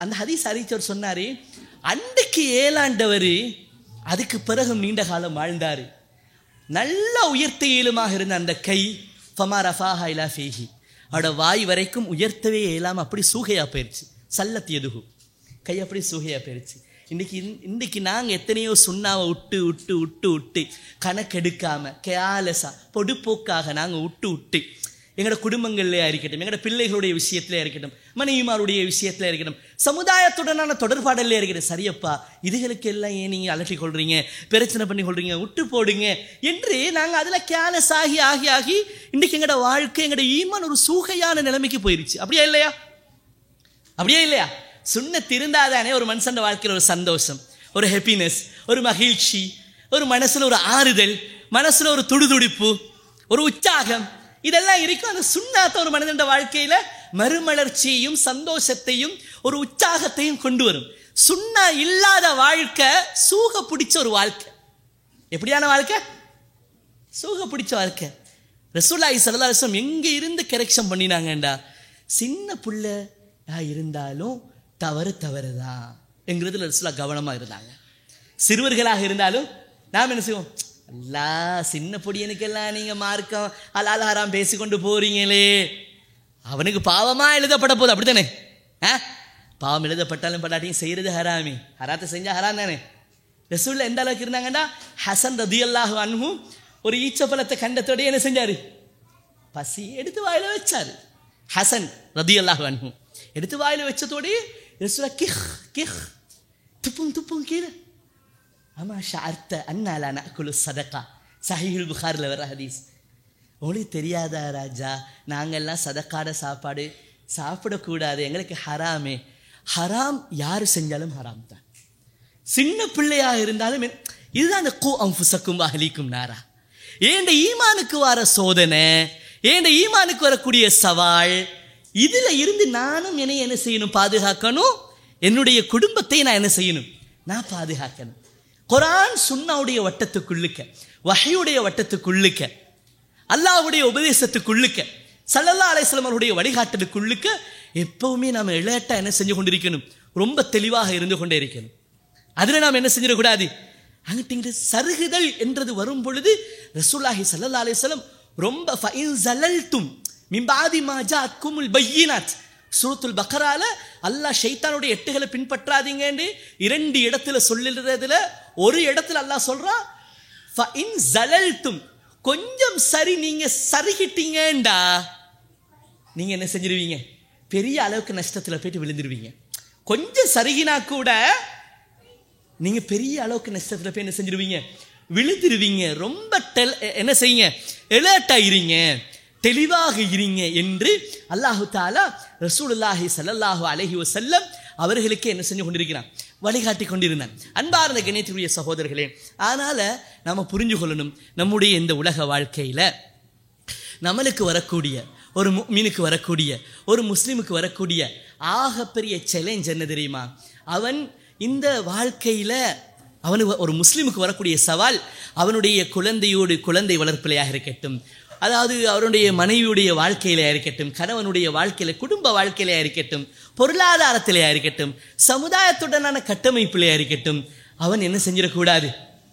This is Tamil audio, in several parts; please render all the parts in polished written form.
அந்த ஹதீஸ் அறிவிச்சவர் சொன்னாரு, அன்றைக்கு ஏலாண்டவர் அதுக்கு பிறகு நீண்ட காலம் வாழ்ந்தாரு. நல்ல உயர்த்த இயலுமாக இருந்த அந்த கை ஃபமா ரஃபாஹா இலா ஃபீஹி, அவட வாய் வரைக்கும் உயர்த்தவே இயலாம அப்படி சூகையா போயிடுச்சு. சல்லத் எதுகு, கை அப்படி சூகையா போயிடுச்சு. இன்னைக்கு நாங்கள் எத்தனையோ சுண்ணாவை விட்டு விட்டு விட்டு விட்டு கணக்கெடுக்காம கேலஸா பொடுப்போக்காக நாங்கள் விட்டு விட்டு எங்களோட குடும்பங்கள்லையா இருக்கட்டும், எங்களோட பிள்ளைகளுடைய விஷயத்திலே இருக்கட்டும், மனைவிமாருடைய விஷயத்துல இருக்கட்டும், சமுதாயத்துடனான தொடர்பாடலே இருக்கட்டும், சரியப்பா இதுகளுக்கு எல்லாம் ஏன் நீங்கள் அலட்டிக் கொள்றீங்க, பிரச்சனை பண்ணி கொள்றீங்க, விட்டு போடுங்க என்று நாங்கள் அதில் கேலஸ் ஆகி ஆகி ஆகி இன்றைக்கு எங்களோட வாழ்க்கை எங்களோட ஈமான் ஒரு சூகையான நிலைமைக்கு போயிருச்சு. அப்படியா இல்லையா? அப்படியே இல்லையா? சுன்னத் இருந்தாதானே ஒரு மனுஷன் வாழ்க்கையில் ஒரு சந்தோஷம், ஒரு ஹாப்பினஸ், ஒரு மகிழ்ச்சி, ஒரு மனசுல ஒரு ஆறுதல், மனசுல ஒரு துடிதுடிப்பு, ஒரு உற்சாகம், இதெல்லாம் இருக்கும். அந்த சுன்னாத்த ஒரு மனிதன் வாழ்க்கையில மறுமலர்ச்சியையும் சந்தோஷத்தையும் ஒரு உற்சாகத்தையும் கொண்டு வரும். சுன்னா இல்லாத வாழ்க்கை சூக பிடிச்ச ஒரு வாழ்க்கை. எப்படியான வாழ்க்கை? சூக பிடிச்ச வாழ்க்கை. ரசூலுல்லாஹி ஸல்லல்லாஹு அலைஹி வஸல்லம் எங்க இருந்து கரெக்ஷன் பண்ணினாங்கண்டா, சின்ன பிள்ளையா இருந்தாலும் தவறுதான் என்கிறதுல ரசூலுல்லாஹ் கவனமா இருந்தாங்க. சிறுவர்களாக இருந்தாலும் நாம் என்ன செய்வோம், அல்லா சின்ன பொடியனுக்கெல்லாம் நீங்க மார்க்கம் ஹலால் ஹராம் பேசிக்கொண்டு போறீங்களே, அவனுக்கு பாவமா எழுதப்பட போகுது. அப்படித்தானே? பாவம் எழுதப்பட்டாலும் படாட்டியும் செய்யறது ஹராமி, ஹராத்தை செஞ்சா ஹராம் தானே. ரசூலுல்லாஹ் எந்த அளவுக்கு இருந்தாங்கன்னா, ஹசன் ரதியல்லாஹு அன்ஹு ஒரு ஈச்சப்பழத்தை கண்டத்தோட என்ன செஞ்சாரு, பசி எடுத்து வாயில வச்சாரு. ஹசன் ரதியல்லாஹு அன்ஹு எடுத்து வாயில வச்சதோடய ரசூலுல்லாஹ் கிஹ் கிஹ் துப்பும் கீழே. அம்மா ஷார்த்த அன்னாலா நஅகுலு சதகா, சஹீஹுல் புகாரில் வர ஹதீஸ். உங்களுக்கு தெரியாதா ராஜா, நாங்கள்லாம் சதக்காட சாப்பாடு சாப்பிடக்கூடாது, எங்களுக்கு ஹராமே. ஹராம் யார் செஞ்சாலும் ஹராம் தான், சின்ன பிள்ளையாக இருந்தாலும். இதுதான் அந்த கூ அன்ஃபுஸக்கும் அஹ்லீக்கும் நாரா. ஏண்ட ஈமானுக்கு வர சோதனை, ஏண்ட ஈமானுக்கு வரக்கூடிய சவால், இதுல இருந்து நானும் என்னை என்ன செய்யணும், பாதுகாக்கணும். என்னுடைய குடும்பத்தை நான் என்ன செய்யணும், நான் பாதுகாக்கணும். குர்ஆன் சுன்னாவுடைய வட்டத்துக்குள்ளுக்க, வஹ்யுடைய வட்டத்துக்குள்ளுக்க, அல்லாஹ்வுடைய உபதேசத்துக்குள்ளுக்க, ஸல்லல்லாஹு அலைஹி வஸல்லம் அவருடைய வழிகாட்டலுக்குள்ளுக்க எப்பவுமே நாம் இளையட்டா என்ன செஞ்சு கொண்டிருக்கணும், ரொம்ப தெளிவாக இருந்து கொண்டே இருக்கணும். அதில் நாம் என்ன செஞ்சிடக்கூடாது, அங்கிட்டு சருகுதல் என்றது வரும் பொழுது ரசூலுல்லாஹி ஸல்லல்லாஹு அலைஹி வஸல்லம் ரொம்ப ஃபஇன் ஸலல்தும் மின் பாதி மா ஜாஅத்குமுல் பய்யினாத், சூரத்துல் பக்ரால அல்லாஹ் ஷைத்தானுடைய எட்டுகளை பின்பற்றாதீங்கன்னு 2 இடத்துல சொல்லுறதுல ஒரு இடத்துல அல்லாஹ் சொல்றான், ஃபஇன் ஸலல்தும், கொஞ்சம் சரி நீங்க சருகிட்டீங்கண்டா நீங்க என்ன செஞ்சிருவீங்க, பெரிய அளவுக்கு நஷ்டத்துல போயிட்டு விழுந்துருவீங்க. கொஞ்சம் சருகினா கூட நீங்க பெரிய அளவுக்கு நஷ்டத்துல போய் என்ன செஞ்சிருவீங்க, விழுந்துருவீங்க. ரொம்ப என்ன செய்யுங்க, எலர்ட் ஆயிருங்க, தெளிவாக இருங்க என்று அல்லாஹு தஆலா ரசூலுல்லாஹி ஸல்லல்லாஹு அலைஹி வஸல்லம் அவர்களுக்கு என்ன செஞ்சு கொண்டிருக்கிறான், வழிகாட்டி கொண்டிருந்தான். அன்பார்ந்த கண்ணியத்துக்குரிய சகோதரர்களே, அதனால நாம புரிஞ்சு கொள்ளணும், நம்முடைய இந்த உலக வாழ்க்கையில நம்மளுக்கு வரக்கூடிய, ஒரு முஃமினுக்கு வரக்கூடிய, ஒரு முஸ்லிமுக்கு வரக்கூடிய ஆகப்பெரிய சேலஞ்ச் என்ன தெரியுமா? அவன் இந்த வாழ்க்கையில அவனுக்கு, ஒரு முஸ்லிமுக்கு வரக்கூடிய சவால், அவனுடைய குழந்தை வளர்ப்பிலையாக இருக்கட்டும், அதாவது அவருடைய மனைவியுடைய வாழ்க்கையிலையா இருக்கட்டும், கணவனுடைய வாழ்க்கையில, குடும்ப வாழ்க்கையிலையா இருக்கட்டும், பொருளாதாரத்திலையா இருக்கட்டும், சமுதாயத்துடனான கட்டமைப்பிலையா இருக்கட்டும், அவன் என்ன செஞ்சிடக்கூடாது,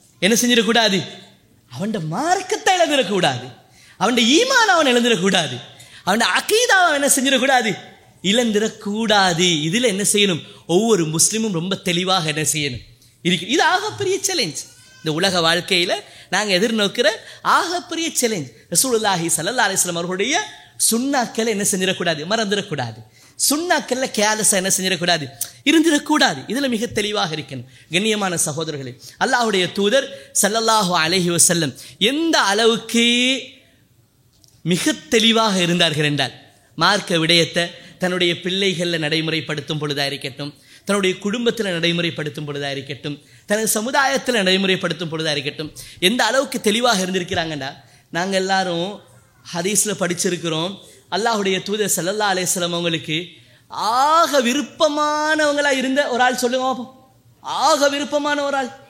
அவன் மார்க்கத்தை இழந்துடக்கூடாது, அவன் ஈமான் அவன் இழந்துடக்கூடாது, அவன் அகீதாவை அவன் என்ன செஞ்சிடக்கூடாது, இழந்துடக்கூடாது. இதுல என்ன செய்யணும், ஒவ்வொரு முஸ்லிமும் ரொம்ப தெளிவாக என்ன செய்யணும் இருக்கு. இது ஆகப்பெரிய சேலஞ்ச். இந்த உலக வாழ்க்கையில நாங்கள் எதிர்நோக்கிற ஆகப்பெரிய சேலஞ்ச். ரசூலுல்லாஹி ஸல்லல்லாஹு அலைஹி வஸல்லம் அவர்களுடைய சுன்னாக்களை என்ன செஞ்சிடக்கூடாது, மறந்துடக்கூடாது. சுன்னாக்கள்ல கேலஸா என்ன செஞ்சிடக்கூடாது, இருந்திடக்கூடாது. இதுல மிக தெளிவாக இருக்கணும். கண்ணியமான சகோதரர்களே, அல்லாஹ்வுடைய தூதர் ஸல்லல்லாஹு அலைஹி வஸல்லம் எந்த அளவுக்கு மிக தெளிவாக இருந்தார்கள் என்றால், மார்க்க விடயத்தை தன்னுடைய பிள்ளைகளில் நடைமுறைப்படுத்தும் பொழுதாக இருக்கட்டும், தன்னுடைய குடும்பத்தில் நடைமுறைப்படுத்தும் பொழுதாக இருக்கட்டும், தனது சமுதாயத்தில் நடைமுறைப்படுத்தும் பொழுதாக இருக்கட்டும், எந்த அளவுக்கு தெளிவாக இருந்திருக்கிறாங்கண்டா, நாங்கள் எல்லாரும் ஹதீஸில் படிச்சிருக்கிறோம், அல்லாஹுடைய தூதர் ஸல்லல்லாஹு அலைஹி வஸல்லம் அவங்களுக்கு ஆக விருப்பமானவங்களா இருந்த ஒரு ஆள் சொல்லுங்க. ஆக விருப்பமான ஒரு ஆள்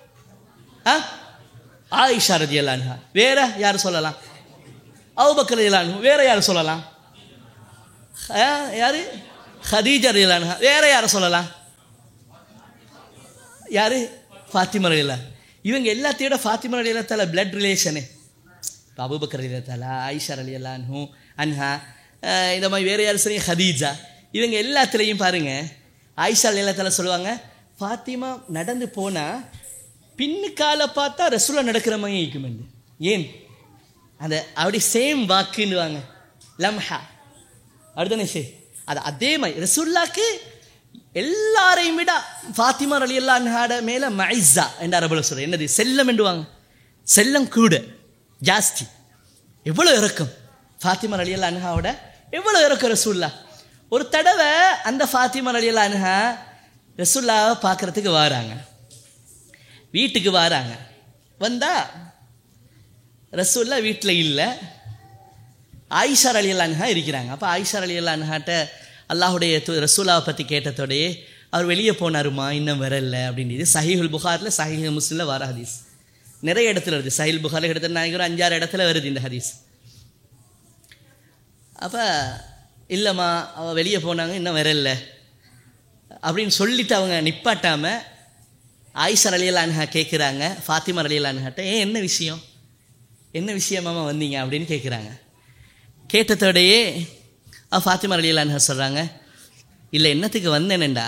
ஆயிஷா ரலியல்லாஹு அன்ஹா. வேற யார் சொல்லலாம்? அபூபக்கர் ரலியல்லாஹு அன்ஹு. வேற யார் சொல்லலாம்? யாரு? ஹதீஜா ரலியல்லாஹு அன்ஹா. வேற யாரை சொல்லலாம்? யாரு? ஃபாத்திமா ரலியல்லாஹு. இவங்க எல்லாத்தையோட ஃபாத்திமா ரலியல்லாஹு பிளட் ரிலேஷனு. இப்போ அபூபக்கர் ரலியல்லாஹு, ஆயிஷா ரலியல்லாஹு அன்ஹா, இந்த மாதிரி வேறு யாரும் சரி ஹதீஜா, இவங்க எல்லாத்துலேயும் பாருங்க ஆயிஷா ரலியல்லாஹு சொல்லுவாங்க, ஃபாத்திமா நடந்து போனால் பின்னுக்கால பார்த்தா ரசூலா நடக்கிற மாதிரி இருக்குமெண்டு. ஏன்? அந்த அப்படி சேம் வாக்குன்னுவாங்க, லம்ஹா அப்படிதானே சரி. அது அதே மாதிரி ரசூல்லாக்கு எல்லாரையும் விட ஃபாத்திமா ரலியல்லாஹு அன்ஹாட மேலே மைஸா என்ற அரபுல சொல்கிறேன். என்னது? செல்லம் என்றுவாங்க. செல்லம் கூட ஜாஸ்தி. எவ்வளோ இறக்கம் ஃபாத்திமா ரலியல்லாஹு அன்ஹாவோட, எவ்வளோ இறக்கம் ரசூல்லா. ஒரு தடவை அந்த ஃபாத்திமா ரலியல்லாஹு அன்ஹா ரசூல்லாவை பார்க்குறதுக்கு வராங்க, வீட்டுக்கு வராங்க. வந்தா ரசூல்லா வீட்டில் இல்லை, ஆயிஷா ரலியல்லாஹு அன்ஹா இருக்கிறாங்க. அப்போ ஆயிஷா ரலியல்லாஹு அன்ஹாட்ட அல்லாஹுடைய ரசூலாவை பற்றி கேட்டதோடையே அவர் வெளியே போனாருமா, இன்னும் வரல அப்படின்றது சஹீஹுல் புகாரில் சஹீஹ் முஸ்லிமில் வர ஹதீஸ். நிறைய இடத்துல வருது. சஹீஹுல் புகாரில் கிட்டத்தட்ட நான் 5-6 இடத்துல வருது இந்த ஹதீஸ். அப்போ இல்லைம்மா அவள் வெளியே போனாங்க, இன்னும் வரல அப்படின்னு சொல்லிட்டு அவங்க நிப்பாட்டாமல் ஆயிஷா ரலியல்லாஹு அன்ஹா கேட்குறாங்க ஃபாத்திமா ரலியல்லாஹு அன்ஹாட்ட, என்ன விஷயம், என்ன விஷயமாமா வந்தீங்க அப்படின்னு கேட்குறாங்க. கேட்டதோடையே ஃபாத்திமா ரலியல்லாஹு அன்ஹா சொல்கிறாங்க, இல்லை என்னத்துக்கு வந்தேனேண்டா,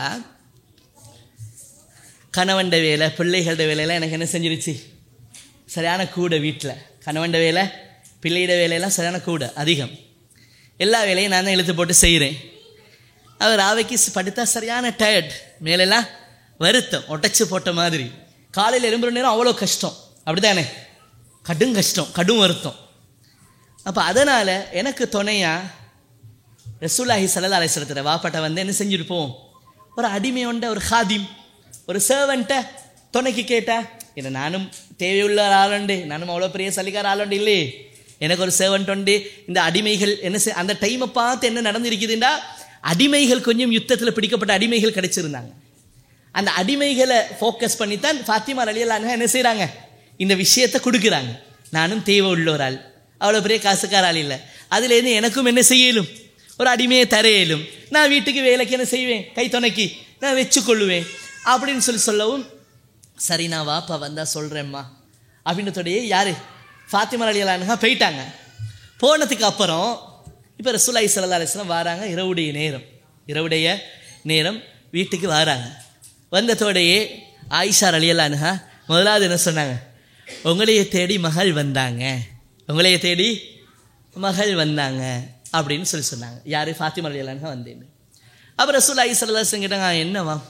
கணவன்ட வேலை பிள்ளைகளோட வேலையெல்லாம் எனக்கு என்ன செஞ்சிருச்சு, சரியான கூட. வீட்டில் கணவன்ட வேலை பிள்ளையோட வேலையெல்லாம் சரியான கூட அதிகம். எல்லா வேலையும் நான் தான் இழுத்து போட்டு செய்கிறேன். அவர் ஆவைக்கு படுத்தா சரியான டயர்ட், மேலெல்லாம் வருத்தம் ஒட்டச்சு போட்ட மாதிரி. காலையில் எழும்புற நேரம் அவ்வளோ கஷ்டம், அப்படி தானே, கடும் கஷ்டம், கடும் வருத்தம். அப்போ அதனால் எனக்கு துணையாக ரசூலுல்லாஹி ஸல்லல்லாஹு அலைஹி வஸல்லம் வாப்பாட்ட வந்து என்ன செஞ்சுருப்போம், ஒரு அடிமையோண்ட, ஒரு ஹாதிம், ஒரு சர்வன்ட்டை துணைக்கு கேட்டா. ஏன்னா நானும் தேவையுள்ள ஆளுண்டு, நானும் அவ்வளோ பெரிய சலிக்கார ஆளுண்டு இல்லையே, எனக்கு ஒரு சர்வன்ட் உண்டு. இந்த அடிமைகள் என்ன அந்த டைமை பார்த்து என்ன நடந்திருக்குதுண்டா, அடிமைகள் கொஞ்சம் யுத்தத்தில் பிடிக்கப்பட்ட அடிமைகள் கிடைச்சிருந்தாங்க. அந்த அடிமைகளை ஃபோக்கஸ் பண்ணித்தான் ஃபாத்திமா ரலியல்லாஹு அன்ஹா என்ன செய்கிறாங்க, இந்த விஷயத்தை கொடுக்குறாங்க. நானும் தேவை உள்ள ஒரு ஆள், அவ்வளோ பெரிய காசுக்கார ஆள் இல்லை, அதுலேருந்து எனக்கும் என்ன செய்யலும், ஒரு அடிமையை தரையிலும், நான் வீட்டுக்கு வேலைக்கு என்ன செய்வேன், கை துணைக்கி நான் வச்சுக்கொள்ளுவேன் அப்படின்னு சொல்லவும், சரி நான் வாப்பா வந்தால் சொல்கிறேம்மா அப்படின்றதோடையே யார், ஃபாத்திமா ரலியல்லாஹு அன்ஹா போயிட்டாங்க. போனதுக்கு அப்புறம் இப்போ ரசூலுல்லாஹி ஸல்லல்லாஹு அலைஹி வஸல்லம் வராங்க. இரவுடைய நேரம் வீட்டுக்கு வராங்க. வந்ததோடையே ஆயிஷா ரலியல்லாஹு அன்ஹா முதலாவது என்ன சொன்னாங்க, உங்களையே தேடி மகள் வந்தாங்க, உங்களையே தேடி மகள் வந்தாங்க அப்படின்னு சொன்னாங்க. யார்? ஃபாத்திமா ரலியல்லாஹு அன்ஹா வந்தேன்னு. அப்புறம் ரசூலுல்லாஹி ஸல்லல்லாஹு அலைஹி வஸல்லம் கேட்டாங்க,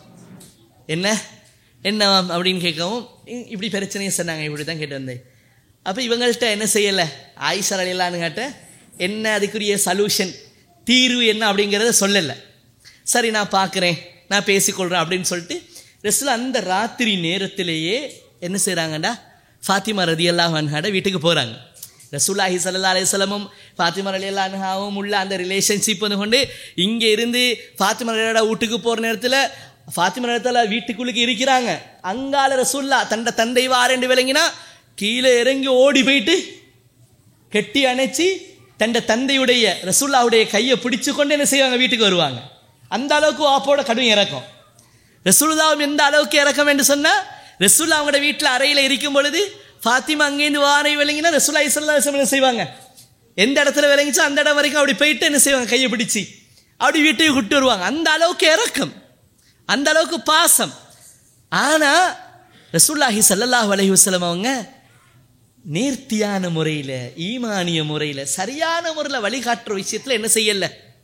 என்னவாம் அப்படின்னு கேட்கவும் இப்படி பிரச்சனையை சொன்னாங்க. இப்படி தான் கேட்டு வந்தேன். அப்போ இவங்கள்ட்ட என்ன செய்யலை, ஆயிஷா ரலியல்லாஹு அன்ஹாட்ட என்ன அதுக்குரிய சல்யூஷன், தீர்வு என்ன அப்படிங்கிறத சொல்லலை. சரி நான் பார்க்குறேன், நான் பேசிக்கொள்கிறேன் அப்படின்னு சொல்லிட்டு ரசூல் அந்த ராத்திரி நேரத்திலேயே என்ன செய்கிறாங்கண்டா, ஃபாத்திமா ரலியல்லாஹு அன்ஹாட வீட்டுக்கு போகிறாங்க. ரசூலுல்லாஹி ஸல்லல்லாஹு அலைஹி வஸல்லமும் ஃபாத்திமா ரலியல்லாஹு அன்ஹாவும் உள்ள அந்த ரிலேஷன்ஷிப் வந்து கொண்டு இங்கே இருந்து ஃபாத்திமா ரலியல்லாஹு வீட்டுக்கு போகிற நேரத்தில் ஃபாத்திமா ரலியல்லாஹு வீட்டுக்குள்ளுக்கு இருக்கிறாங்க. அங்கால ரசூல்லா தந்தை வாரண்டு விளங்கினா கீழே இறங்கி ஓடி போயிட்டு கெட்டி அணைச்சி தந்தையுடைய ரசூல்லாவுடைய கையை பிடிச்சு கொண்டு என்ன செய்வாங்க, வீட்டுக்கு வருவாங்க. அந்த அளவுக்கு வாப்போட கடும் இறக்கம். ரசூலுல்லாவும் எந்த அளவுக்கு இறக்கம் என்று சொன்னால், ரசூல்லா அவங்களோட வீட்டில் அறையில் இருக்கும் பொழுது ஃபாத்திமா அங்கேருந்து வாரை விளங்கினா ரசூலுல்லாஹி ஸல்லல்லாஹு அலைஹி வஸல்லம் என்ன செய்வாங்க, எந்த இடத்துல விளங்கிச்சோ அந்த இடம் வரைக்கும் அப்படி போயிட்டு என்ன செய்வாங்க, கையை பிடிச்சி அப்படி வீட்டுக்கு கூட்டு வருவாங்க. அந்த அளவுக்கு இறக்கம், அந்த அளவுக்கு பாசம். ஆனால் ரசூலுல்லாஹி ஸல்லல்லாஹு அலைஹி வஸல்லம் அவங்க நேர்த்தியான முறையில், ஈமானிய முறையில், சரியான முறையில் வழிகாட்டுற விஷயத்தில் என்ன செய்யலை,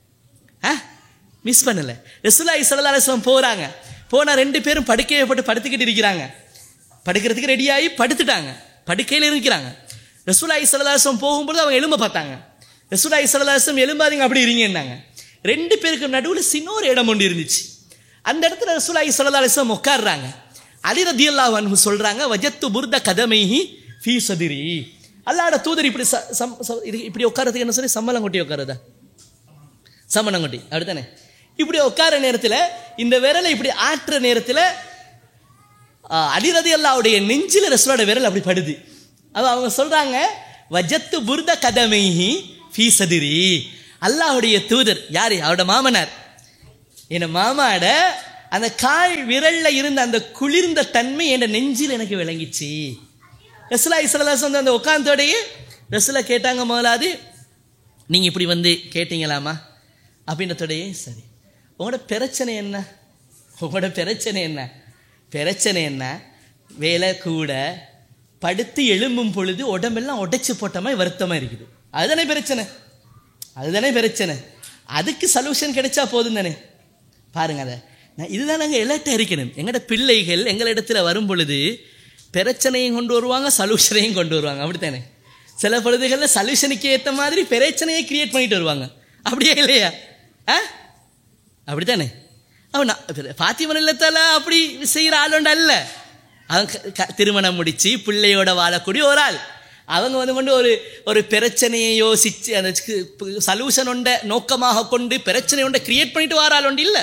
மிஸ் பண்ணலை. ரசூலுல்லாஹி ஸல்லல்லாஹு அலைஹி வஸல்லம் போகிறாங்க. போனால் 2 பேரும் படுக்கையை போட்டு படுத்துக்கிட்டு இருக்கிறாங்க. படுக்கிறதுக்கு ரெடியாகி படுத்துட்டாங்க, படுக்கையில் இருக்கிறாங்க. ரசூலுல்லாஹி ஸல்லல்லாஹு அலைஹி வஸல்லம் போகும்போது அவங்க எலும்ப பார்த்தாங்க. ரசூலுல்லாஹி ஸல்லல்லாஹு அலைஹி வஸல்லம் எலும்பாதீங்க அப்படி இருங்கன்னாங்க. 2 பேருக்கு நடுவில் சின்னொரு இடம் ஒன்று இருந்துச்சு. அந்த இடத்துல ரசூலுல்லாஹி ஸல்லல்லாஹு அலைஹி வஸல்லம் உட்கார்றாங்க. அலி ரலியல்லாஹு அன்ஹு சொல்கிறாங்க, வஜத்து புர்த கதமைஹி ஃபீ சதிரி. அல்லாஹ்வோட தூதர் இப்படி இப்படி உட்காரத்துக்கு என்ன சொல்லி சம்மலம் கொட்டி உட்காருதா, சம்மணம் கொட்டி அப்படித்தானே. இப்படி உட்கார நேரத்தில் இந்த விரலை இப்படி ஆற்றுற நேரத்தில் அலி ரலியல்லாஹுடைய நெஞ்சில் ரசூலோட விரல் அப்படி படுது. அது அவங்க சொல்கிறாங்க, வஜத்து புர்த கதமைஹி ஃபீ சதிரி. அல்லாஹ்வுடைய தூதர் யார், அவரோட மாமனார், என் மாமாட அந்த கால் விரல்ல இருந்த அந்த குளிர்ந்த தன்மை என் நெஞ்சில் எனக்கு விளங்கிச்சு. ரசூலுல்லாஹி ஸல்லல்லாஹு அலைஹி வஸல்லம் அந்த உட்கார்ந்தோடையே ரசூலுல்லாஹ் கேட்டாங்க, மௌலாது நீங்கள் இப்படி வந்து கேட்டீங்களாமா அப்படின்றதோடையே, சரி உங்களோட பிரச்சனை என்ன, உங்களோட பிரச்சனை என்ன, பிரச்சனை என்ன, வேலை கூட, படுத்து எழும்பும் பொழுது உடம்பெல்லாம் உடைச்சு போட்ட மாதிரி வருத்தமாக இருக்குது, அதுதானே பிரச்சனை, அதுதானே பிரச்சனை, அதுக்கு சொல்யூஷன் கிடைச்சா போதும் தானே. பாருங்க, அதை நான் இதுதான் நாங்கள் எல்லாம் இருக்கணும். எங்களோட பிள்ளைகள் எங்களிடத்தில் வரும் பொழுது பிரச்சனையும் கொண்டு வருவாங்க, சொல்யூஷனையும் கொண்டு வருவாங்க, அப்படித்தானே. சில பொழுதுகளில் சொல்யூஷனுக்கு ஏற்ற மாதிரி பிரச்சனையை கிரியேட் பண்ணிட்டு வருவாங்க, அப்படியே இல்லையா? அப்படித்தானே. அவன் பாத்திமன் இல்லத்தால அப்படி செய்கிற ஆளுண்ட அல்ல. அவன் திருமணம் முடித்து பிள்ளையோட வாழக்கூடிய ஒரு ஆள். அவங்க வந்து கொண்டு ஒரு பிரச்சனையை யோசித்து அந்த சொல்யூஷன் ஒன்றை நோக்கமாக கொண்டு பிரச்சனை ஒன்றை கிரியேட் பண்ணிட்டு வர ஆள் ஒன்று இல்லை.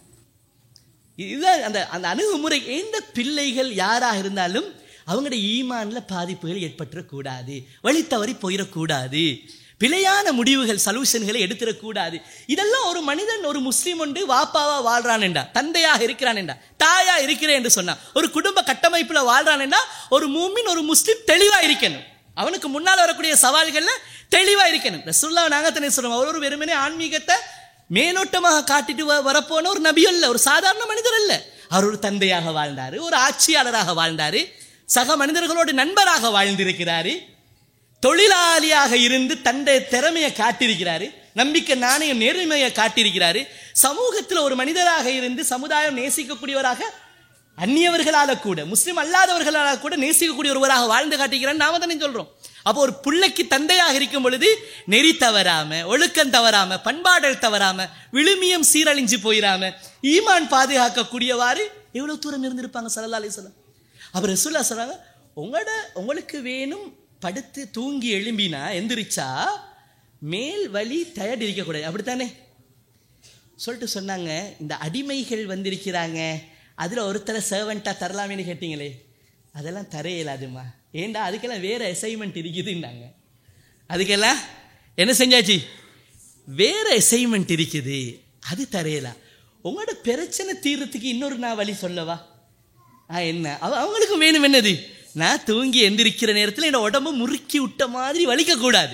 இதுதான் அந்த அந்த அணுகுமுறை. எந்த பிள்ளைகள் யாராக இருந்தாலும் அவங்களுடைய ஈமான்ல பாதிப்புகள் ஏற்பட்டுறக்கூடாது, வழி தவறி போயிடக்கூடாது, பிழையான முடிவுகள் சொல்யூஷன்களை எடுத்துடக்கூடாது. இதெல்லாம் ஒரு மனிதன், ஒரு முஸ்லீம் ஒன்று வாப்பாவா வாழ்றான் என்றா, தந்தையாக இருக்கிறான் என்றா, தாயா இருக்கிறேன் என்று சொன்னா, ஒரு குடும்ப கட்டமைப்புல வாழ்றான் என்றா, ஒரு மூமின் ஒரு முஸ்லீம் தெளிவா இருக்கணும். அவனுக்கு முன்னால் வரக்கூடிய சவால்கள்ல தெளிவா இருக்கணும். ரசூலுல்லாஹ் நாங்க தானே சொல்றோம், அவர் ஒரு வெறுமனே ஆன்மீகத்தை மேலோட்டமாக காட்டிட்டு வரப்போன ஒரு நபி அல்ல, ஒரு சாதாரண மனிதர் அல்ல. அவர் ஒரு தந்தையாக வாழ்ந்தாரு, ஒரு ஆட்சியாளராக வாழ்ந்தாரு, சக மனிதர்களோடு நண்பராக வாழ்ந்திருக்கிறாரு, தொழிலாளியாக இருந்து தன்னுடைய திறமையை காட்டியிருக்கிறாரு, நம்பிக்கை நாணயம் நேர்மையை காட்டியிருக்கிறாரு, சமூகத்தில் ஒரு மனிதராக இருந்து சமுதாயம் நேசிக்கக்கூடியவராக, அந்நியவர்களால கூட முஸ்லிம் அல்லாதவர்களால கூட நேசிக்கக்கூடிய ஒருவராக வாழ்ந்து காட்டிக்கிறான்னு நாம தானே சொல்றோம். அப்போ ஒரு பிள்ளைக்கு தந்தையாக இருக்கும் பொழுது நெறி தவறாம, ஒழுக்கம் தவறாம, பண்பாடல் தவறாம, விழுமியம் சீரழிஞ்சு போயிடாம, ஈமான் பாதுகாக்கக்கூடியவாறு எவ்வளவு தூரம் இருந்திருப்பாங்க ஸல்லல்லாஹு அலைஹி வஸல்லம். அவர் ரசூலுல்லாஹ் சொல்றாங்க, உங்களுக்கு வேணும் படுத்து தூங்கி எழும்பினா எந்திரிச்சா மேல் வலி டயர்ட் இருக்கக்கூடாது, அப்படித்தானே சொல்லிட்டு சொன்னாங்க. இந்த அடிமைகள் வந்திருக்கிறாங்க, அதில் ஒருத்தரை சர்வெண்ட்டாக தரலாமேன்னு கேட்டீங்களே, அதெல்லாம் தர இயலாதுமா, ஏண்டா அதுக்கெல்லாம் வேற அசைன்மெண்ட் இருக்குதுன்னாங்க. அதுக்கெல்லாம் என்ன செஞ்சாச்சு, வேற அசைன்மெண்ட் இருக்குது, அது தரையலாம். உங்களோட பிரச்சனை தீர்றதுக்கு இன்னொரு நான் வழி சொல்லவா? என்ன அவங்களுக்கு வேணும் என்னது, நான் தூங்கி எந்திரிக்கிற நேரத்தில் என்னோட உடம்பு முறுக்கி விட்ட மாதிரி வலிக்கக்கூடாது,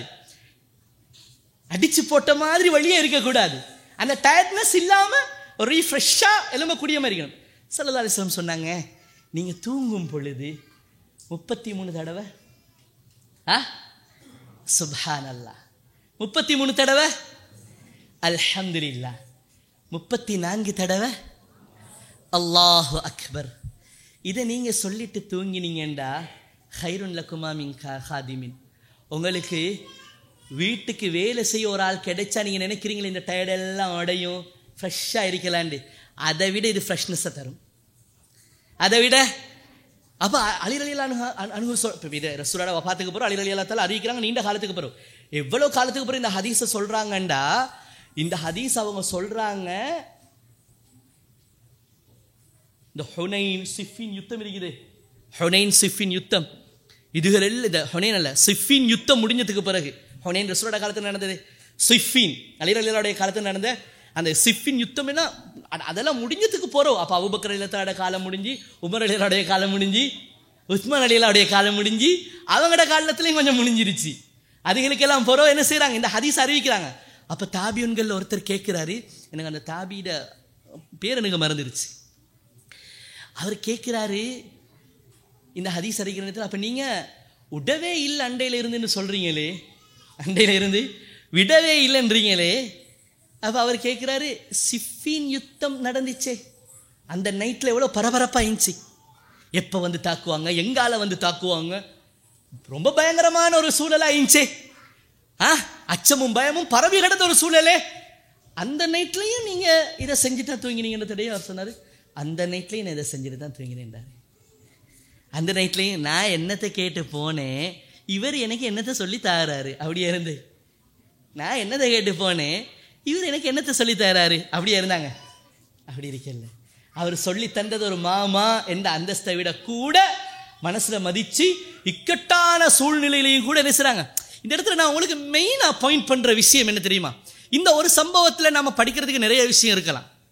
அடிச்சு போட்ட மாதிரி வழியே இருக்கக்கூடாது, அந்த டயர்ட்னஸ் இல்லாமல் ஒரு ரீஃப்ரெஷ்ஷாக எலும்பக்கூடிய மாதிரி இருக்கணும். ஸல்லல்லாஹு அலைஹி வஸல்லம் சொன்னாங்க, நீங்கள் தூங்கும் பொழுது 33 தடவை சுப்ஹானல்லாஹ், 33 தடவை அல்ஹம்துலில்லாஹ், 34 தடவை அல்லாஹு அக்பர். இதை நீங்கள் சொல்லிட்டு தூங்கினீங்கண்டா ஹைருன் லக்குமா மின் ஹாதிமின், உங்களுக்கு வீட்டுக்கு வேலை செய்ய ஒரு ஆள் கிடைச்சா நீங்கள் நினைக்கிறீங்களே இந்த டயர்டெல்லாம் உடையும் ஃப்ரெஷ்ஷாக இருக்கலாண்டு, அதை விட இது ஃப்ரெஷ்னஸை தரும், அதை விட. அப்போ அலி ரலியல்லாஹு இது ரசூலோட வஃபாத்துக்கு பிறகு அலி ரலியல்லாஹு தஆலா அறிவிக்கிறாங்க, நீண்ட காலத்துக்கு பிறகு, எவ்வளோ காலத்துக்கு பிறகு இந்த ஹதீஸை சொல்கிறாங்கண்டா, இந்த ஹதீஸ் அவங்க சொல்கிறாங்க, இந்த ஹுனைன் சிஃபின் யுத்தம் இருக்குது, ஹுனைன் சிஃபின் யுத்தம், இதுகள் இந்த ஹுனைன் அல்ல சிஃபின் யுத்தம் முடிஞ்சதுக்கு பிறகு, ஹுனைன் ரசூலோட காலத்தில் நடந்தது, சிஃபின் அலி ரலியல்லாஹுடைய காலத்தில் நடந்த அந்த சிஃபின் யுத்தம் என்ன, அதெல்லாம் முடிஞ்சதுக்கு போகிறோம். அப்போ அபூபக்கர் ரலியல்லாஹு காலம் முடிஞ்சு, உமர் ரலியல்லாஹுடைய காலம் முடிஞ்சு, உஸ்மான் ரலியல்லாஹுடைய காலம் முடிஞ்சு, அவங்களோட காலத்துலேயும் கொஞ்சம் முடிஞ்சிருச்சு. அதுகளுக்கெல்லாம் போகிறோம் என்ன செய்கிறாங்க, இந்த ஹதீஸ் அறிவிக்கிறாங்க. அப்போ தாபியன்கள் ஒருத்தர் கேட்குறாரு, எனக்கு அந்த தாபியோட பேர் எனக்கு மறந்துடுச்சு, அவர் கேட்குறாரு இந்த ஹதீஸ் அறிவிக்கிற நேரத்தில், அப்போ நீங்கள் விடவே இல்லை அண்டையில் இருந்துன்னு சொல்கிறீங்களே, அண்டையில் இருந்து விடவே இல்லைன்றீங்களே, அப்போ அவர் கேட்குறாரு, சிஃபின் யுத்தம் நடந்துச்சே, அந்த நைட்டில் எவ்வளோ பரபரப்பாக இருந்துச்சு, எப்போ வந்து தாக்குவாங்க, எங்கால வந்து தாக்குவாங்க, ரொம்ப பயங்கரமான ஒரு சூழலாக இருந்துச்சே, அச்சமும் பயமும் பரவி கிடந்த ஒரு சூழலே, அந்த நைட்லையும் நீங்கள் இதை செஞ்சு தான் தூங்கினீங்கன்றதையே அவர் சொன்னார். அந்த நைட்லையும் நான் இதை செஞ்சுட்டு தான் தூங்கினேன்டார். அந்த நைட்லையும் நான் என்னத்தை கேட்டு போனேன், இவர் எனக்கு என்னத்தை சொல்லி தராரு, அப்படியே இருந்து நான் என்னத்தை கேட்டு போனேன், இவர் எனக்கு என்னத்தை சொல்லி தராரு, அப்படியே இருந்தாங்க. அப்படி இருக்கல, அவர் சொல்லி தந்தது ஒரு மாமா என்ற அந்தஸ்தை விட கூட மனசுல மதிச்சு இக்கட்டான சூழ்நிலையிலையும் கூட நினைச்சாங்க. இந்த இடத்துல நான் உங்களுக்கு மெயினா பாயிண்ட் பண்ற விஷயம் என்ன தெரியுமா, இந்த ஒரு சம்பவத்தில் நாம படிக்கிறதுக்கு நிறைய விஷயம் இருக்கலாம்.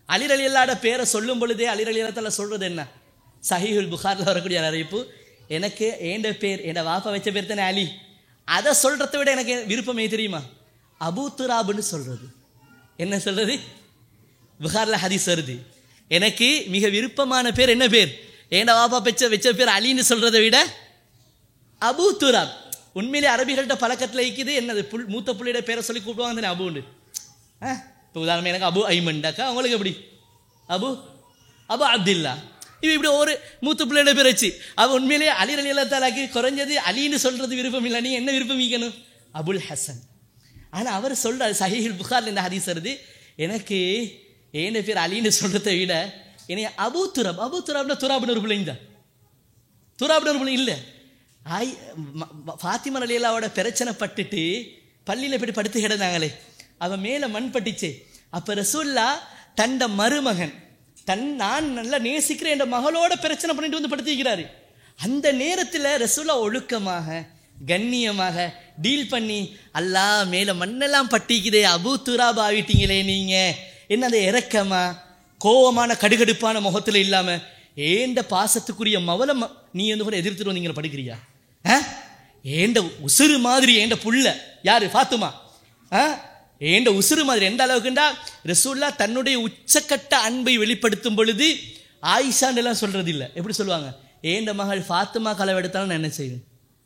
அலி ரலியல்லாஹு பேரை சொல்லும் பொழுதே அலி ரலியல்லாஹு சொல்றது என்ன? சஹீஹுல் புகாரில் வரக்கூடிய அறிவிப்பு, எனக்கு ஏண்ட பேர் என் வாப்பா வச்ச பேர் தானே அலி, அதை சொல்றதை விட எனக்கு விருப்பமே தெரியுமா? அபூ துராப்னு சொல்றது. என்ன சொல்றது? புகாரில் ஹதீஸ் வருது, எனக்கு மிக விருப்பமான பேர் என்ன பேர்? ஏண்ட வாப்பா வச்ச பேர் அலின்னு சொல்றதை விட அபூ துராப். உண்மையிலே அரபிகள்கிட்ட பழக்கத்தில் இருக்குது, என்னது மூத்த புள்ளியோட பேரை சொல்லி கூப்பிடுவாங்க தானே அபுன்னு. இப்போ உதாரணம் எனக்கு அபு ஐமண்டாக்கா, அவங்களுக்கு எப்படி அபு அப்துல்லா, இப்படி ஒரு மூத்த பிள்ளையோட பேர் வச்சு அவ உண்மையிலேயே அலி ரலியல்லாஹு தஆலாக்கு குறைஞ்சது அலின்னு சொல்றது விருப்பம் இல்லை. நீ என்ன விருப்பம் வைக்கணும்? அபுல் ஹசன். ஆனால் அவர் சொல்றாரு, சஹீஹுல் புகாரில் இந்த ஹதீஸ் வருது, எனக்கு ஏன் பேர் அலின்னு சொல்றதை விட என்னை அபூ துராப். அபூ துராப்னா துராப்னு ஒரு பிள்ளைங்க தான், துராப்னு ஒரு பிள்ளை இல்லை. ஃபாத்திமா ரலியல்லாஹுவோட பிரச்சனை பட்டுட்டு பள்ளியில் போய் படுத்து கிடந்தாங்களே, அவன் மேலே மண் பட்டுச்சு. அப்போ ரசூல்லா தண்ட மருமகன் நான் நல்லா நேசிக்கிற என் மகளோட பிரச்சனை பண்ணிட்டு வந்து படுத்திக்கிறாரு. அந்த நேரத்தில் ரசூல்லா ஒழுக்கமாக கண்ணியமாக டீல் பண்ணி, அல்லாஹ் மேலே மண்ணெல்லாம் பட்டிக்குதே, அபூ துராப் ஆகிட்டீங்களே நீங்க, என்ன அந்த இறக்கமா கோவமான கடுகடுப்பான முகத்தில் இல்லாமல் ஏண்ட பாசத்துக்குரிய மவளை நீ வந்து கூட எதிர்த்துட்டு வந்தீங்க படுக்கிறியா? ஏண்ட உசுறு மாதிரி ஏண்ட புள்ள யாரு? ஃபாத்திமா. ஏண்ட உசுறு மாதிரி எந்த அளவுக்குண்டா ரசூல்லா தன்னுடைய உச்சக்கட்ட அன்பை வெளிப்படுத்தும் பொழுது ஆயிஷான்னு எல்லாம் சொல்றது இல்லை. எப்படி சொல்லுவாங்க? ஏண்ட மகள் ஃபாத்திமா களவு எடுத்தாலும் நான் என்ன செய்வேன்?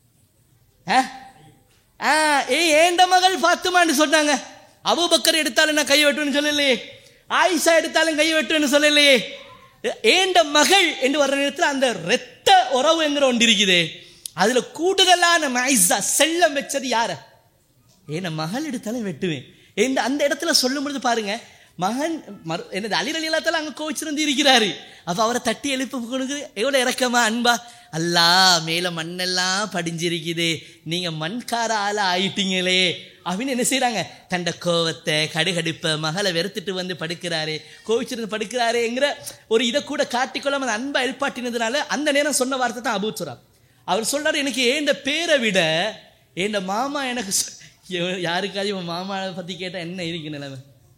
ஏண்ட மகள் ஃபாத்திமான்னு சொன்னாங்க. அபூபக்கர் எடுத்தாலும் நான் கை வெட்டுவேன்னு சொல்லலையே, ஆயிஷா எடுத்தாலும் கை வெட்டுவேன்னு சொல்லலையே. ஏண்ட மகள் என்று வர்ற நேரத்தில் அந்த இரத்த உறவு என்கிற ஒன்று இருக்குது. அதுல கூடுதலான மைஸா செல்லம் வச்சது யார? ஏன்னா மகள் எடுத்தாலும் வெட்டுவேன். அந்த இடத்துல சொல்லும் பொழுது பாருங்க, மகன் என்னது அலி ரலியல்லாஹு தஆலா அங்கே கோவிச்சிருந்து இருக்கிறாரு. அப்போ அவரை தட்டி எழுப்புக்கு எவ்வளோ இறக்கமா அன்பா, அல்லாஹ் மேலே மண்ணெல்லாம் படிஞ்சிருக்குது, நீங்கள் மண்கார ஆளா ஆயிட்டீங்களே அப்படின்னு என்ன செய்கிறாங்க? தண்ட கோவத்தை கடுகடுப்பை மகளை வெறுத்துட்டு வந்து படுக்கிறாரு, கோவிச்சிருந்து படுக்கிறாருங்கிற ஒரு இதை கூட காட்டிக்கொள்ளாம அந்த அன்பை எழுப்பாட்டினதுனால அந்த நேரம் சொன்ன வார்த்தை தான் அபூ துராப். அவர் சொல்றாரு, எனக்கு ஏண்ட பேரை விட ஏண்ட மாமா எனக்கு யாருக்காவது இவன் மாமாவை பற்றி கேட்டால் என்ன இருக்கு நிலைமை?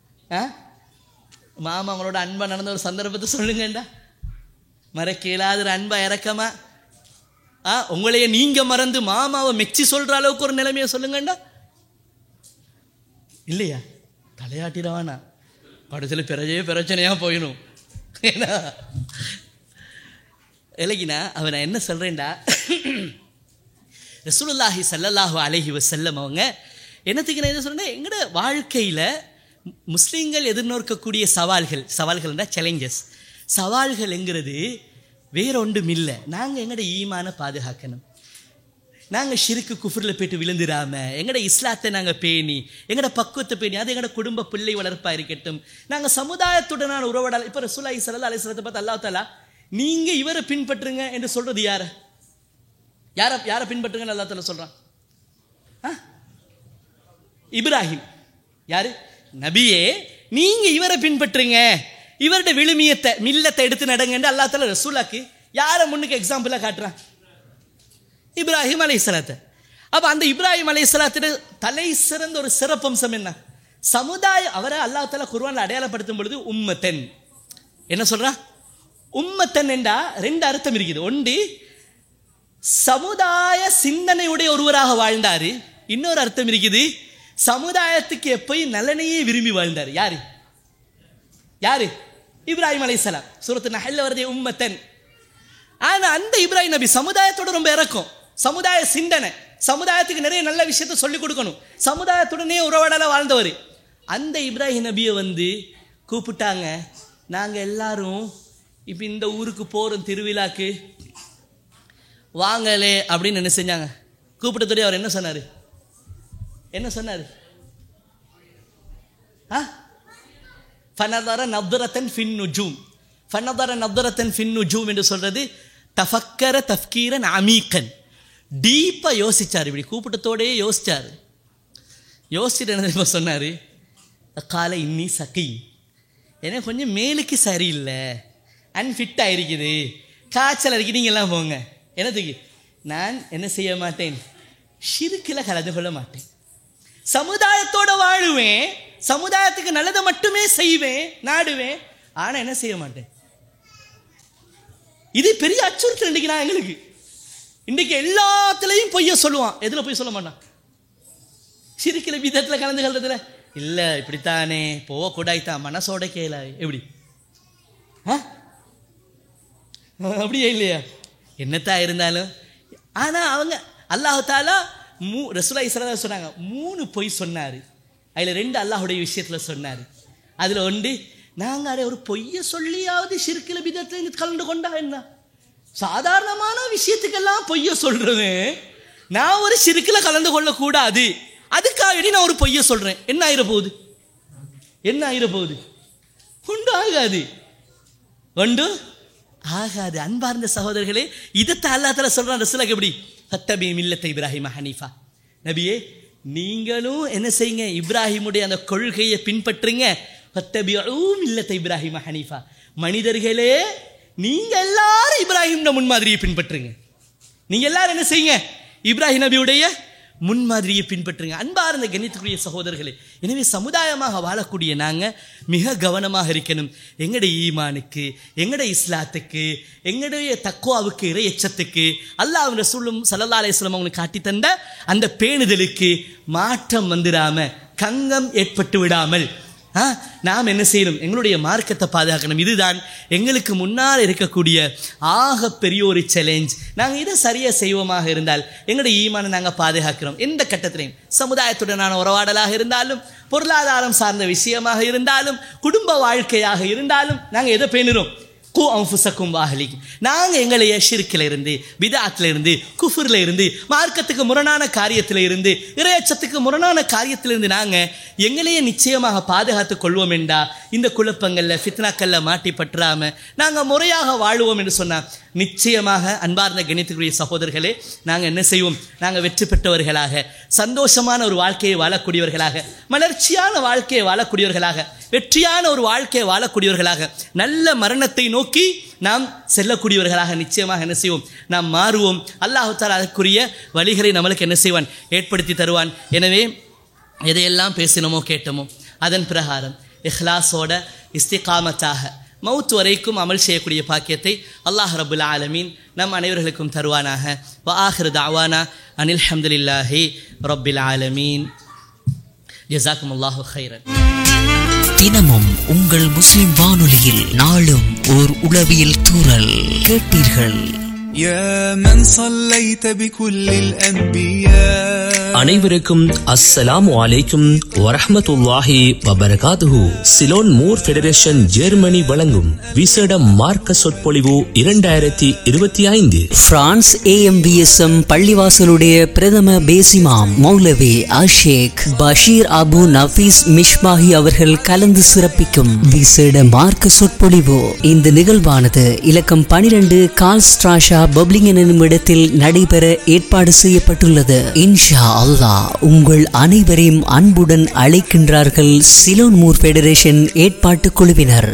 மாமா அவங்களோட அன்பா நடந்த ஒரு சந்தர்ப்பத்தை சொல்லுங்கண்டா. மறக்கேலாத அன்பா இறக்கமா உங்களையே நீங்க மறந்து மாமாவை மெச்சி சொல்ற அளவுக்கு ஒரு நிலைமையை சொல்லுங்கண்டா. இல்லையா? தலையாட்டிடானா படத்தில் பிரச்சனையா போயிடும். ஏன்னா இல்லைங்கண்ணா அவன் நான் என்ன சொல்றேன்டா, ரசூலுல்லாஹி ஸல்லல்லாஹு அலைஹி வஸல்லம் அவங்க என்னத்துக்கு நான் என்ன சொல்றேன், எங்களோட வாழ்க்கையில் முஸ்லீம்கள் எதிர்நோக்கக்கூடிய சவால்கள்னா சேலஞ்சஸ், சவால்கள்ங்கிறது வேற ஒன்றும் இல்லை. நாங்கள் எங்களோட ஈமான பாதுகாக்கணும், நாங்கள் ஷிருக்கு குஃப்ரில் போய்ட்டு விழுந்துடாமல் எங்களோட இஸ்லாத்தை நாங்கள் பேணி எங்களோட பக்குவத்தை பேணி, அது எங்களோட குடும்ப பிள்ளை வளர்ப்பாக இருக்கட்டும், நாங்கள் சமுதாயத்துடனான உறவாடல். இப்போ ரசூலுல்லாஹி ஸல்லல்லாஹு அலைஹி வஸல்லத்தை பார்த்து அல்லாஹ் தஆலா நீங்கள் இவரை பின்பற்றுங்க என்று சொல்றது யாரை பின்பற்றுங்கன்னு அல்லாஹ் தஆலா சொல்கிறான்? இப்ராஹிம். யாரு? நபியே நீங்க இவரை பின்பற்றுங்க, இவருடைய விழுமியத்தை மில்லத்தை எடுத்து நடங்க அல்லாஹ் தஆலா ரசூலுக்கு யாரை முன்னுக்கு எக்ஸாம்பிளா காட்டுறான்? இப்ராஹிம் அலைஹிஸ்ஸலாத்தை. அப்ப அந்த இப்ராஹிம் அலைஹிஸ்ஸலாத்துடைய தலை சிறந்த ஒரு சிறப்பம்சம் என்ன? சமுதாயம். அவரை அல்லாஹ் தஆலா குர்ஆன்ல அடையாளப்படுத்தும் பொழுது உம்மத்தன் என்ன சொல்றான்? உம்மத்தன் என்றா ரெண்டு அர்த்தம் இருக்குது. ஒன்று சமுதாய சிந்தனையுடைய ஒருவராக வாழ்ந்தாரு, இன்னொரு அர்த்தம் இருக்குது சமுதாயத்துக்கு எப்பயும் நலனையே விரும்பி வாழ்ந்தார். யாரு? இப்ராஹிம் அலைஹிஸ்ஸலாம். சூரத்து நஹ்ல்ல வருதே உம்மத்தன். ஆனா அந்த இப்ராஹிம் நபி சமுதாயத்தோட ரொம்ப இறக்கம், சமுதாய சிந்தனை, சமுதாயத்துக்கு நிறைய நல்ல விஷயத்தை சொல்லிக் கொடுக்கணும், சமுதாயத்துடனே உறவாடல வாழ்ந்தவர். அந்த இப்ராஹிம் நபியை வந்து கூப்பிட்டாங்க, நாங்க எல்லாரும் இப்ப இந்த ஊருக்கு போறோம் திருவிழாக்கு வாங்கலே அப்படின்னு என்ன செஞ்சாங்க? கூப்பிட்டதோட அவர் என்ன சொன்னாரு? ஃபனதர நத்ரத்தன் ஃபின் நுஜூம். ஃபனதர நத்ரத்தன் ஃபின் நுஜூம் என்று சொல்றது தஃபக்கர தஃப்கீரன் அமீகன், டீப்பா யோசிச்சார். இப்படி கூப்பிட்டத்தோடே யோசிச்சார். யோசிச்சுட்டு என்ன சொன்னாரு? கால இன்னி சகி, எனக்கு கொஞ்சம் மேலுக்கு சரியில்லை, அன்ஃபிட் ஆயிருக்குது, காய்ச்சல் இருக்குது, நீங்க எல்லாம் போங்க. என்னதுக்கு? நான் என்ன செய்ய மாட்டேன், ஷிர்கில் கலந்து கொள்ள மாட்டேன், சமுதாயத்தோட வாழுவேன், சமுதாயத்துக்கு நல்லதை மட்டுமே செய்வேன் நாடுவேன், ஆனால் என்ன செய்ய மாட்டேன். இது பெரிய அச்சுறுத்தல் இன்றைக்கி. நான் எங்களுக்கு இன்றைக்கி எல்லாத்துலேயும் பொய்ய சொல்லுவான். எதில் பொய் சொல்ல மாட்டான்? சிரிக்கல விதத்தில் கலந்து கலந்துல இல்லை இப்படித்தானே போகக்கூடாய்த்தான் மனசோட கேள எப்படி அப்படியே இல்லையா என்னத்தான் இருந்தாலும். ஆனால் அவங்க அல்லாஹ் தாலா ரசூலுல்லாஹி ஸல்லல்லாஹு அலைஹி வஸல்லம் சொன்னாங்க 3 பொய் சொன்னார். அதில் 2 அல்லாஹுடைய விஷயத்தில் சொன்னார். அதில் ஒன்று நாங்கள் ஒரு பொய்யை சொல்லியாவது ஷிர்கில் பிதத்தில் கலந்து கொண்டா என்ன? சாதாரணமான விஷயத்துக்கெல்லாம் பொய்ய சொல்கிறேன். நான் ஒரு ஷிர்கில் கலந்து கொள்ளக்கூடாது, அதுக்காக நான் ஒரு பொய்ய சொல்கிறேன். என்ன ஆயிர போகுது? என்ன ஆயிர போகுது? ஒன்று ஆகாது, ஒன்று ஆகாது. அன்பார்ந்த சகோதரர்களே, இதைத்தான் அல்லாஹ் தஆலா சொல்கிறான் ரசூலுல்லாஹ் எப்படி? ஃபத்தபி மில்லத்த இப்ராஹிம ஹனீஃபா. நபியே நீங்களும் என்ன செய்யுங்க? இப்ராஹிமுடைய அந்த கொள்கையை பின்பற்றுங்க. ஃபத்தபிஉ மில்லத்த இப்ராஹிம ஹனீஃபா. மனிதர்களே நீங்கள் எல்லாரும் இப்ராஹிம் முன்மாதிரியை பின்பற்றுங்க. நீங்கள் எல்லாரும் என்ன செய்யுங்க? இப்ராஹிம் நபியுடைய முன்மாதிரியை பின்பற்றுங்க. அன்பார்ந்த கண்ணியத்துக்குரிய சகோதரர்களே, எனவே சமுதாயமாக வாழக்கூடிய நாங்கள் மிக கவனமாக இருக்கணும். எங்களுடைய ஈமானுக்கு, எங்களுடைய இஸ்லாத்துக்கு, எங்களுடைய தக்வாவுக்கு, இறை எச்சத்துக்கு, அல்லாஹ் ரசூலும் ஸல்லல்லாஹு அலைஹி வஸல்லம் அவங்களுக்கு காட்டி தந்த அந்த பேணுதலுக்கு மாற்றம் வந்துடாம, கங்கம் ஏற்பட்டு விடாமல் நாம் என்ன செய்யணும்? எங்களுடைய மார்க்கத்தை பாதுகாக்கணும். இதுதான் எங்களுக்கு முன்னால் இருக்கக்கூடிய ஆக பெரிய ஒரு சேலஞ்ச். நாங்கள் இதை சரியாக செய்வோமாக இருந்தால் எங்களுடைய ஈமானை நாங்கள் பாதுகாக்கிறோம். எந்த கட்டத்திலையும் சமுதாயத்துடனான உறவாடலாக இருந்தாலும், பொருளாதாரம் சார்ந்த விஷயமாக இருந்தாலும், குடும்ப வாழ்க்கையாக இருந்தாலும் நாங்கள் எதை பேணுறோம்? கூ அன்ஃபுஸக்கும் வஅஹ்லிக்கும். நாங்கள் எங்களைய ஷிர்கில் இருந்து, பிதாத்தில் இருந்து, குஃபுரில் இருந்து, மார்க்கத்துக்கு முரணான காரியத்தில் இருந்து, இறையச்சத்துக்கு முரணான காரியத்திலிருந்து நாங்கள் எங்களையே நிச்சயமாக பாதுகாத்து கொள்வோம் என்றா இந்த குழப்பங்களில் ஃபித்னாக்களில் மாட்டி பற்றாமல் நாங்கள் முறையாக வாழுவோம் என்று சொன்னால் நிச்சயமாக அன்பார்ந்த கணித்துக்குரிய சகோதரர்களே, நாங்கள் என்ன செய்வோம்? நாங்கள் வெற்றி பெற்றவர்களாக, சந்தோஷமான ஒரு வாழ்க்கையை வாழக்கூடியவர்களாக, மலர்ச்சியான வாழ்க்கையை வாழக்கூடியவர்களாக, வெற்றியான ஒரு வாழ்க்கையை வாழக்கூடியவர்களாக, நல்ல மரணத்தை நோக்கி நாம் செல்லக்கூடியவர்களாக நிச்சயமாக என்ன செய்வோம்? நாம் மாறுவோம். அல்லாஹ் தஆலா அதற்குரிய வழிகளை நம்மளுக்கு என்ன செய்வான்? ஏற்படுத்தி தருவான். எனவே எதையெல்லாம் பேசினோமோ கேட்டோமோ அதன் பிரகாரம் இஹ்லாஸோட இஸ்திகாமத்தாக மவுத் வரைக்கும் அமல் செய்யக்கூடிய பாக்கியத்தை அல்லாஹ் ரப்புல் ஆலமீன் நம் அனைவர்களுக்கும் தருவானாக. வ ஆகிரு தஅவானா அனில் ஹம்துலில்லாஹி ரப்பில் ஆலமீன். ஜஸாக்குமுல்லாஹு கைரன். தினமும் உங்கள் முஸ்லிம் வானொலியில் நாளும் ஓர் உளவியல் தூறல் கேட்டீர்கள். அனைவருக்கும் அஸ்ஸலாமு அலைக்கும் வரஹ்மத்துல்லாஹி வபரகாத்துஹு. சிலோன் மூர் ஃபெடரேஷன் ஜெர்மனி வழங்கும் விசேட மார்க்க சொற்பொழிவு 2025. பிரான்ஸ் AMVSM பள்ளிவாசலுடைய பிரதம பேசிமாம் மௌலவி அஷேக் பஷீர் அபு நஃபீஸ் மிஷ்மாஹி அவர்கள் கலந்து சிறப்பிக்கும் விசேட மார்க்க சொற்பொழிவு. இந்த நிகழ்வானது இலக்கம் 12 கால்ஸ்ட்ராஷா பப்ளிங் எனும் இடத்தில் நடைபெற ஏற்பாடு செய்யப்பட்டுள்ளது. இன்ஷா அல்லாஹ் உங்கள் அனைவரையும் அன்புடன் அழைக்கின்றார்கள் சிலோன் மூர் ஃபெடரேஷன் ஏற்பாட்டு குழுவினர்.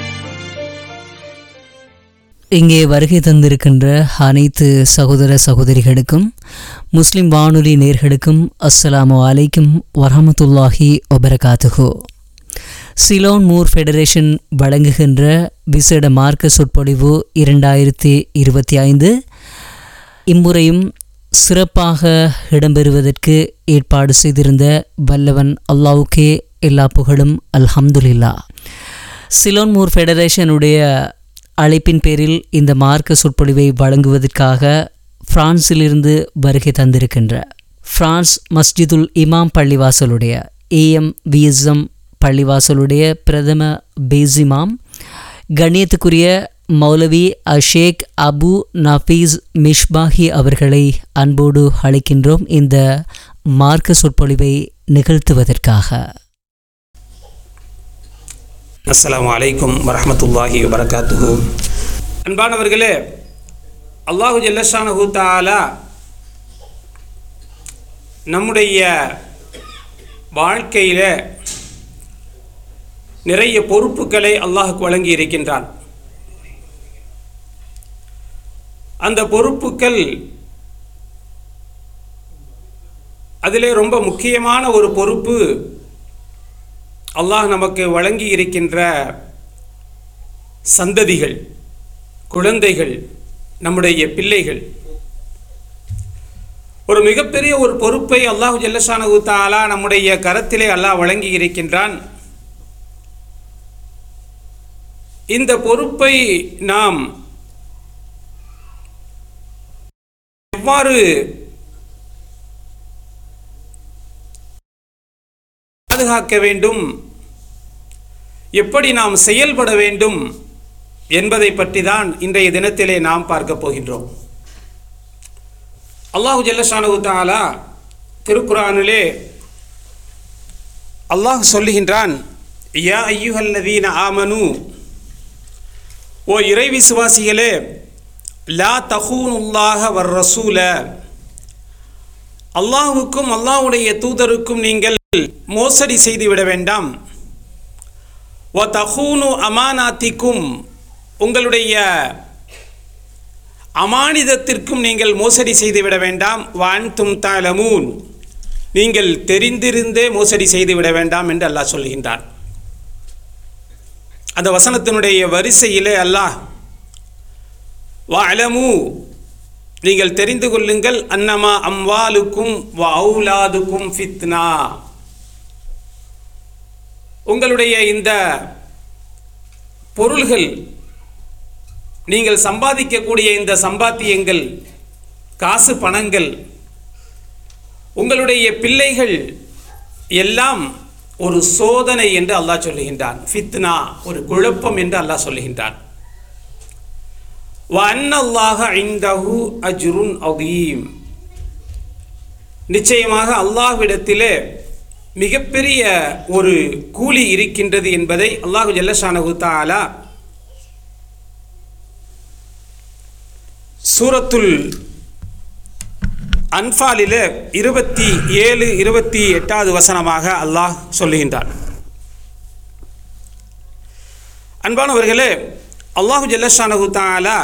இங்கே வருகை தந்திருக்கின்ற அனைத்து சகோதர சகோதரிகளுக்கும், முஸ்லிம் வானொலி நேயர்களுக்கும் அஸ்ஸலாமு அலைக்கும் வரஹ்மத்துல்லாஹி வபரகாத்துஹு. சிலோன் மூர் ஃபெடரேஷன் வழங்குகின்ற விசேட மார்க்க சொற்பொழிவு 2025 இம்முறையும் சிறப்பாக இடம்பெறுவதற்கு ஏற்பாடு செய்திருந்த வல்லவன் அல்லாஹ்வுக்கே எல்லா புகழும், அல்ஹம்துலில்லாஹ். சிலோன் மூர் ஃபெடரேஷனுடைய அழைப்பின் பேரில் இந்த மார்க்க சொற்பொழிவை வழங்குவதற்காக பிரான்சிலிருந்து வருகை தந்திருக்கின்ற பிரான்ஸ் மஸ்ஜிதுல் இமாம் பள்ளிவாசலுடைய AMVSM பள்ளிவாசலுடைய பிரதம பேசிமாம் கண்ணியத்துக்குரிய மௌலவி அஷேக் அபு நஃபீஸ் மிஷ்பாஹி அவர்களை அன்போடு அழைக்கின்றோம் இந்த மார்க்க சொற்பொழிவை நிகழ்த்துவதற்காக. அஸ்ஸலாமு அலைக்கும் வரஹ்மத்துல்லாஹி வபரகாத்துஹு. அன்பானவர்களே, அல்லாஹு ஜல்லஷானஹு தஆலா நம்முடைய வாழ்க்கையில் நிறைய பொறுப்புகளை அல்லாஹுக்கு வழங்கி இருக்கின்றான். அந்த பொறுப்புகள் அதிலே ரொம்ப முக்கியமான ஒரு பொறுப்பு அல்லாஹ் நமக்கு வழங்கி இருக்கின்ற சந்ததிகள், குழந்தைகள், நம்முடைய பிள்ளைகள். ஒரு மிகப்பெரிய ஒரு பொறுப்பை அல்லாஹு ஜல்லஷானஹு தஆலா நம்முடைய கரத்திலே அல்லாஹ் வழங்கி இருக்கின்றான். இந்த பொறுப்பை நாம் எவ்வாறு பாதுகாக்க வேண்டும், எப்படி நாம் செயல்பட வேண்டும் என்பதை பற்றி தான் இன்றைய தினத்திலே நாம் பார்க்க போகின்றோம். அல்லாஹு ஜல்லஷானஹு தஆலா திருக்குர்ஆனிலே அல்லாஹ் சொல்லுகின்றான், யா அய்யுஹல்லதீன ஆமனு, ஓ இறை விசுவாசிகளே, லா தஹூனுல்லாஹ வர் ரசூல, அல்லாஹ்வுக்கும் அல்லாஹ்வுடைய தூதருக்கும் நீங்கள் மோசடி செய்துவிட வேண்டாம். வ தஹூனு அமானாத்திக்கும், உங்களுடைய அமானிதத்திற்கும் நீங்கள் மோசடி செய்துவிட வேண்டாம். வஅன்தும் தஅலமூன், நீங்கள் தெரிந்திருந்தே மோசடி செய்துவிட வேண்டாம் என்று அல்லாஹ் சொல்கின்றான். அந்த வசனத்தினுடைய வரிசையிலே அல்லாஹ் வஅலமு, நீங்கள் தெரிந்து கொள்ளுங்கள், அன்னமா அம்வாலுக்கும் வ அவுலாதுக்கும் ஃபித்னா, உங்களுடைய இந்த பொருள்கள், நீங்கள் சம்பாதிக்கக்கூடிய இந்த சம்பாத்தியங்கள், காசு பணங்கள், உங்களுடைய பிள்ளைகள் எல்லாம் ஒரு சோதனை என்று அல்லாஹ் சொல்லுகின்றான். ஃபித்னா, ஒரு குழப்பம் என்று அல்லாஹ் சொல்லுகின்றான். வ அன்னல்லாஹ இன்தஹு அஜ்ருன் அதீம், நிச்சயமாக அல்லாஹ்விடத்திலே மிகப்பெரிய ஒரு கூலி இருக்கின்றது என்பதை அல்லாஹு ஜல்லஷானஹு தஆலா சூரத்துல் அன்ஃபாலிலே 27, 28வது வசனமாக அல்லாஹ் சொல்லுகின்றான். அன்பானவர்களே, அல்லாஹு ஜல்லஷானஹு தஆலா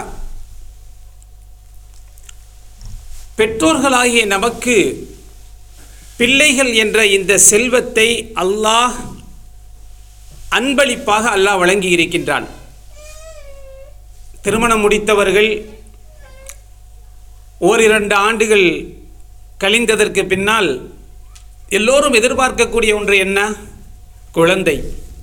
பெற்றோர்களாகிய நமக்கு பிள்ளைகள் என்ற இந்த செல்வத்தை அல்லாஹ் அன்பளிப்பாக அல்லாஹ் வழங்கி இருக்கின்றான். திருமணம் முடித்தவர்கள் ஓரிரண்டு ஆண்டுகள் கழிந்ததற்கு பின்னால் எல்லோரும் எதிர்பார்க்கக்கூடிய ஒன்று என்ன? குழந்தை.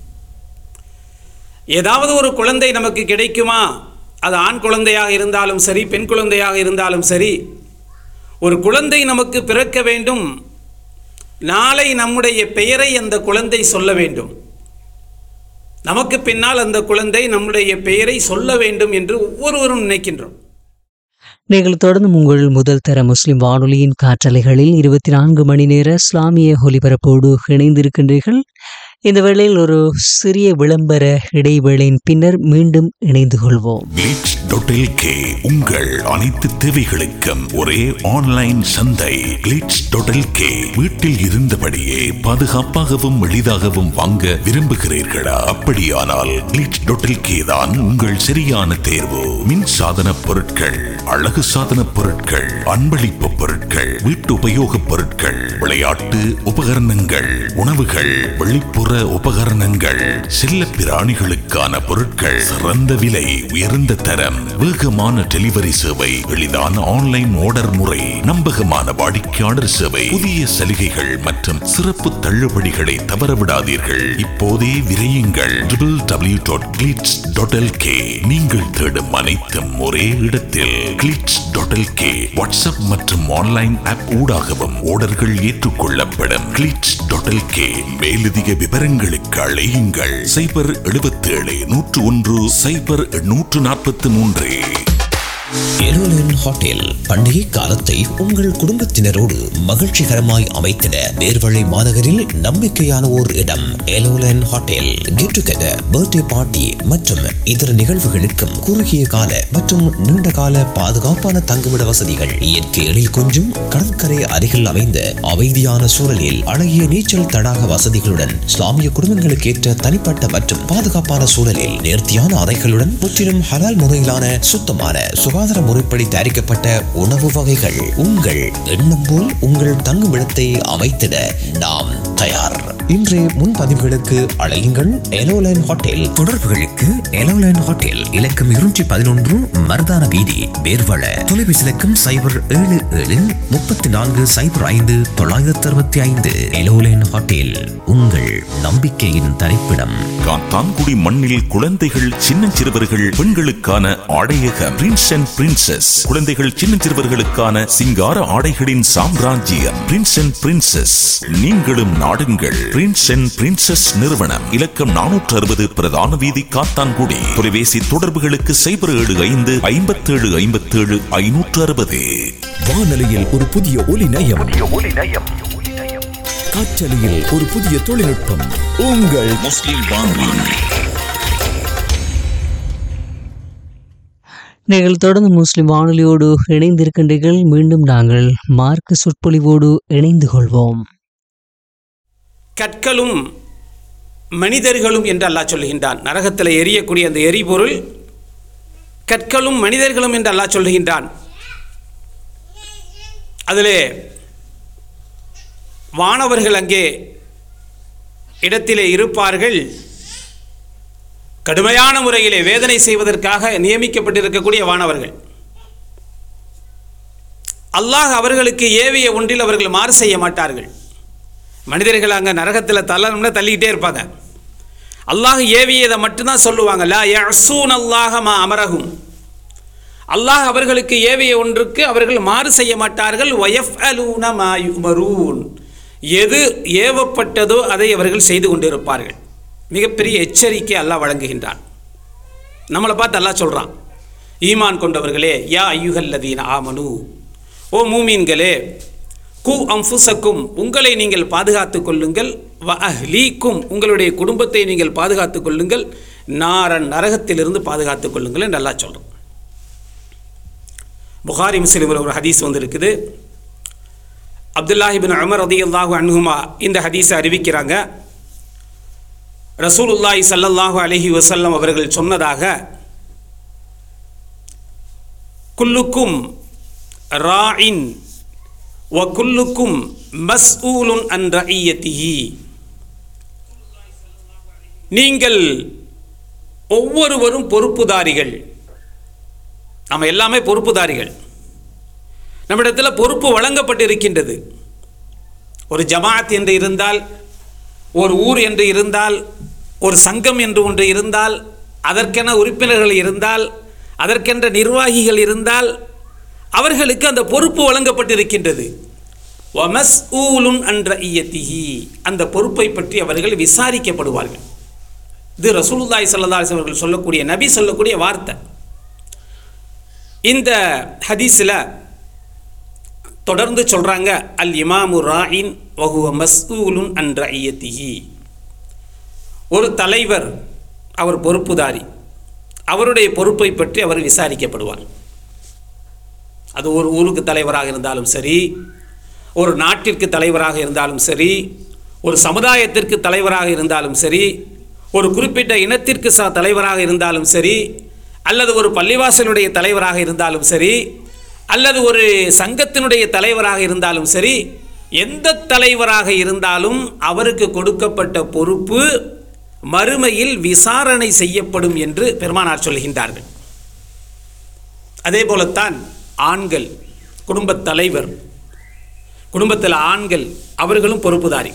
ஏதாவது ஒரு குழந்தை நமக்கு கிடைக்குமா? அது ஆண் குழந்தையாக இருந்தாலும் சரி, பெண் குழந்தையாக இருந்தாலும் சரி, ஒரு குழந்தை நமக்கு பிறக்க வேண்டும். நாளை நம்முடைய பெயரை அந்த குழந்தை சொல்ல வேண்டும். நமக்கு பின்னால் அந்த குழந்தை நம்முடைய பெயரை சொல்ல வேண்டும் என்று ஒவ்வொருவரும் நினைக்கின்றோம். நீங்கள் தொடர்ந்து உங்கள் முதல் தர முஸ்லிம் வானொலியின் காற்றலைகளில் 24 மணி நேர இஸ்லாமிய ஒலிபரப்போடு இணைந்திருக்கின்றீர்கள். இந்த வேளையில் ஒரு சிறிய விளம்பர இடைவேளையின் பின்னர் மீண்டும் இணைந்து கொள்வோம். glitch.lk, உங்கள் அனைத்து தேவைகளுக்கும் ஒரே ஆன்லைன் சந்தை. glitch.lk, வீட்டில் இருந்தபடியே பாதுகாப்பாகவும் எளிதாகவும் வாங்க விரும்புகிறீர்களா? அப்படியானால் glitch.lk தான் உங்கள் சரியான தேர்வு. மின் சாதன பொருட்கள், அழகு சாதன பொருட்கள், அன்பளிப்பு பொருட்கள், வீட்டு உபயோக பொருட்கள், விளையாட்டு உபகரணங்கள், உணவுகள், வெளிப்புற உபகரணங்கள், செல்ல பிராணிகளுக்கான பொருட்கள், சிறந்த விலை, உயர்ந்த தரம், வேகமான டெலிவரி சேவை, எளிதான ஆன்லைன் ஆர்டர் முறை, நம்பகமான வாடிக்கையாளர் சேவை, புதிய சலுகைகள் மற்றும் சிறப்பு தள்ளுபடிகளை தவறவிடாதீர்கள். இப்போதே விரையுங்கள் www.glitch.lk. நீங்கள் தேடும் அனைத்தும் ஒரே இடத்தில். glitch.lk வாட்ஸ்அப் மற்றும் ஆன்லைன் ஆப் ஊடாகவும் ஆர்டர்கள் ஏற்றுக்கொள்ளப்படும். glitch.lk. மேலதிக விவரங்களுக்கு அழையுங்கள் 077 101 0843. எலோலன் ஹோட்டல் பண்டிகை காலத்தை உங்கள் குடும்பத்தினரோடு மகிழ்ச்சிகரமாய் அமைத்திட நேர்வழி மாநகரில் நம்பிக்கையான ஓர் இடம். எலோலன் hotel get together, birthday party மற்றும் இதர நிகழ்வுகளுக்கும் குறுகிய கால மற்றும் நீண்ட கால பாதுகாப்பான தங்குமிட வசதிகள், இயற்கை எழில் கொஞ்சும் கடற்கரை அருகில் அமைந்த அமைதியான சூழலில் அழகிய நீச்சல் தடாக வசதிகளுடன், இஸ்லாமிய குடும்பங்களுக்கு ஏற்ற தனிப்பட்ட மற்றும் பாதுகாப்பான சூழலில் நேர்த்தியான அறைகளுடன், முற்றிலும் ஹலால் முறையிலான சுத்தமான சுகாதார சுகாதார முறைப்படி தயாரிக்கப்பட்ட உணவு வகைகள். உங்கள் எண்ணம் போல் உங்கள் தங்குமிடத்தை அமைத்திட நாம் தயார். இன்றைய முன்பதிவுகளுக்கு அழையுங்கள் எலோலைன் ஹோட்டல். தொடர்புகளுக்கு எலோலைன் ஹோட்டல் இலக்கம் 211 மருதான வீதி, வேர்வள. தொலைபேசி இலக்கம் 077-3405-965. எலோலைன் ஹோட்டல், உங்கள் நம்பிக்கையின் தரிப்பிடம். காத்தான்குடி மண்ணில் குழந்தைகள், சின்னஞ்சிறுவர்கள், பெண்களுக்கான ஆடையகம் பிரின்ஸ் அண்ட் பிரின்சஸ். குழந்தைகள், சின்னஞ்சிறுவர்களுக்கான சிங்கார ஆடைகளின் சாம்ராஜ்யம் பிரின்ஸ் அண்ட் பிரின்சஸ். நீங்களும் நாடுங்கள் பிரின்ஸ் அண்ட் பிரின்சஸ் நிறுவனம். இலக்கம் 460 பிரதான வீதி, காத்தான்குடி. தொலைபேசி தொடர்புகளுக்கு 075-5757-560. வானொலியில் ஒரு புதிய ஒலி நயம், காற்றலையில் ஒரு புதிய தொழில்நுட்பம். உங்கள் முஸ்லிம் வானொலி. நீங்கள் தொடர்ந்து முஸ்லிம் வானொலியோடு இணைந்திருக்கின்றீர்கள். மீண்டும் நாங்கள் மார்க்க சொற்பொழிவோடு இணைந்து கொள்வோம். கற்களும் மனிதர்களும் என்று அல்லாஹ் சொல்லுகின்றான். நரகத்தில் எரியக்கூடிய அந்த எரிபொருள் கற்களும் மனிதர்களும் என்று அல்லாஹ் சொல்லுகின்றான். அதிலே வானவர்கள் அங்கே இடத்திலே இருப்பார்கள். கடுமையான முறையிலே வேதனை செய்வதற்காக நியமிக்கப்பட்டிருக்கக்கூடிய வானவர்கள். அல்லாஹ் அவர்களுக்கு ஏவிய ஒன்றில் அவர்கள் மாறு செய்ய மாட்டார்கள். மனிதர்கள் அங்கே நரகத்தில் தள்ளணும்னா தள்ளிக்கிட்டே இருப்பாங்க. அல்லாஹ் ஏவியதை மட்டும்தான் சொல்லுவாங்க. லா யஸூன் அல்லாஹ மா அமரஹும். அல்லாஹ் அவர்களுக்கு ஏவிய ஒன்றுக்கு அவர்கள் மாறு செய்ய மாட்டார்கள். வயஃப்அலூன மா யுமரூன். எது ஏவப்பட்டதோ அதை அவர்கள் செய்து கொண்டிருப்பார்கள். மிகப்பெரிய எச்சரிக்கை அல்லாஹ் வழங்குகின்றான். நம்மளை பார்த்து அல்லாஹ் சொல்கிறான், ஈமான் கொண்டவர்களே, யா அய்யுஹல்லதீன ஆமனு, ஓ மூமீன்களே, கு அன்ஃபுஸக்கும், உங்களை நீங்கள் பாதுகாத்துக் கொள்ளுங்கள், வ அஹ்லீக்கும், உங்களுடைய குடும்பத்தை நீங்கள் பாதுகாத்துக் கொள்ளுங்கள், நாரன், நரகத்திலிருந்து பாதுகாத்துக் கொள்ளுங்கள் என்று அல்லாஹ் சொல்கிறோம். புகாரி முஸ்லிமில் ஒரு ஹதீஸ் வந்திருக்குது. அப்துல்லாஹி இப்னு உமர் ரலியல்லாஹு அன்ஹுமா இந்த ஹதீஸை அறிவிக்கிறாங்க. ரசூலுல்லாஹி ஸல்லல்லாஹு அலைஹி வஸல்லம் அவர்கள் சொன்னதாக, குல்லுக்கும் ராஇன் வ குல்லுக்கும் மஸ்ஊலுன் அன் ரஇயத்திஹி. நீங்கள் ஒவ்வொருவரும் பொறுப்புதாரிகள். நம்ம எல்லாமே பொறுப்புதாரிகள். நம்மிடத்தில் பொறுப்பு வழங்கப்பட்டிருக்கின்றது. ஒரு ஜமாத் என்று இருந்தால், ஒரு ஊர் என்று இருந்தால், ஒரு சங்கம் என்று ஒன்று இருந்தால், அதற்கென உறுப்பினர்கள் இருந்தால், அதற்கென்ற நிர்வாகிகள் இருந்தால், அவர்களுக்கு அந்த பொறுப்பு வழங்கப்பட்டிருக்கின்றது. வமஸ்ஊலுன் அன் ரஇயத்திஹி. அந்த பொறுப்பை பற்றி அவர்கள் விசாரிக்கப்படுவார்கள். இது ரசூலுல்லாஹி ஸல்லல்லாஹு அலைஹி வஸல்லம் சொல்லக்கூடிய, நபி சொல்லக்கூடிய வார்த்தை. இந்த ஹதீஸில் தொடர்ந்து சொல்கிறாங்க, அல் இமாமு ராயின் வஹுவ மஸ்ஊலுன் அன் ரஇயத்திஹி. ஒரு தலைவர், அவர் பொறுப்புதாரி, அவருடைய பொறுப்பை பற்றி அவர் விசாரிக்கப்படுவார். அது ஒரு ஊருக்கு தலைவராக இருந்தாலும் சரி, ஒரு நாட்டிற்கு தலைவராக இருந்தாலும் சரி, ஒரு சமுதாயத்திற்கு தலைவராக இருந்தாலும் சரி, ஒரு குறிப்பிட்ட இனத்திற்கு தலைவராக இருந்தாலும் சரி, அல்லது ஒரு பள்ளிவாசலுடைய தலைவராக இருந்தாலும் சரி, அல்லது ஒரு சங்கத்தினுடைய தலைவராக இருந்தாலும் சரி, எந்த தலைவராக இருந்தாலும் அவருக்கு கொடுக்கப்பட்ட பொறுப்பு மறுமையில் விசாரணை செய்யப்படும் என்று பெருமானார் சொல்கின்றார்கள். அதே போலத்தான் ஆண்கள், குடும்பத் தலைவர், குடும்பத்தில் ஆண்கள், அவர்களும் பொறுப்புதாரி.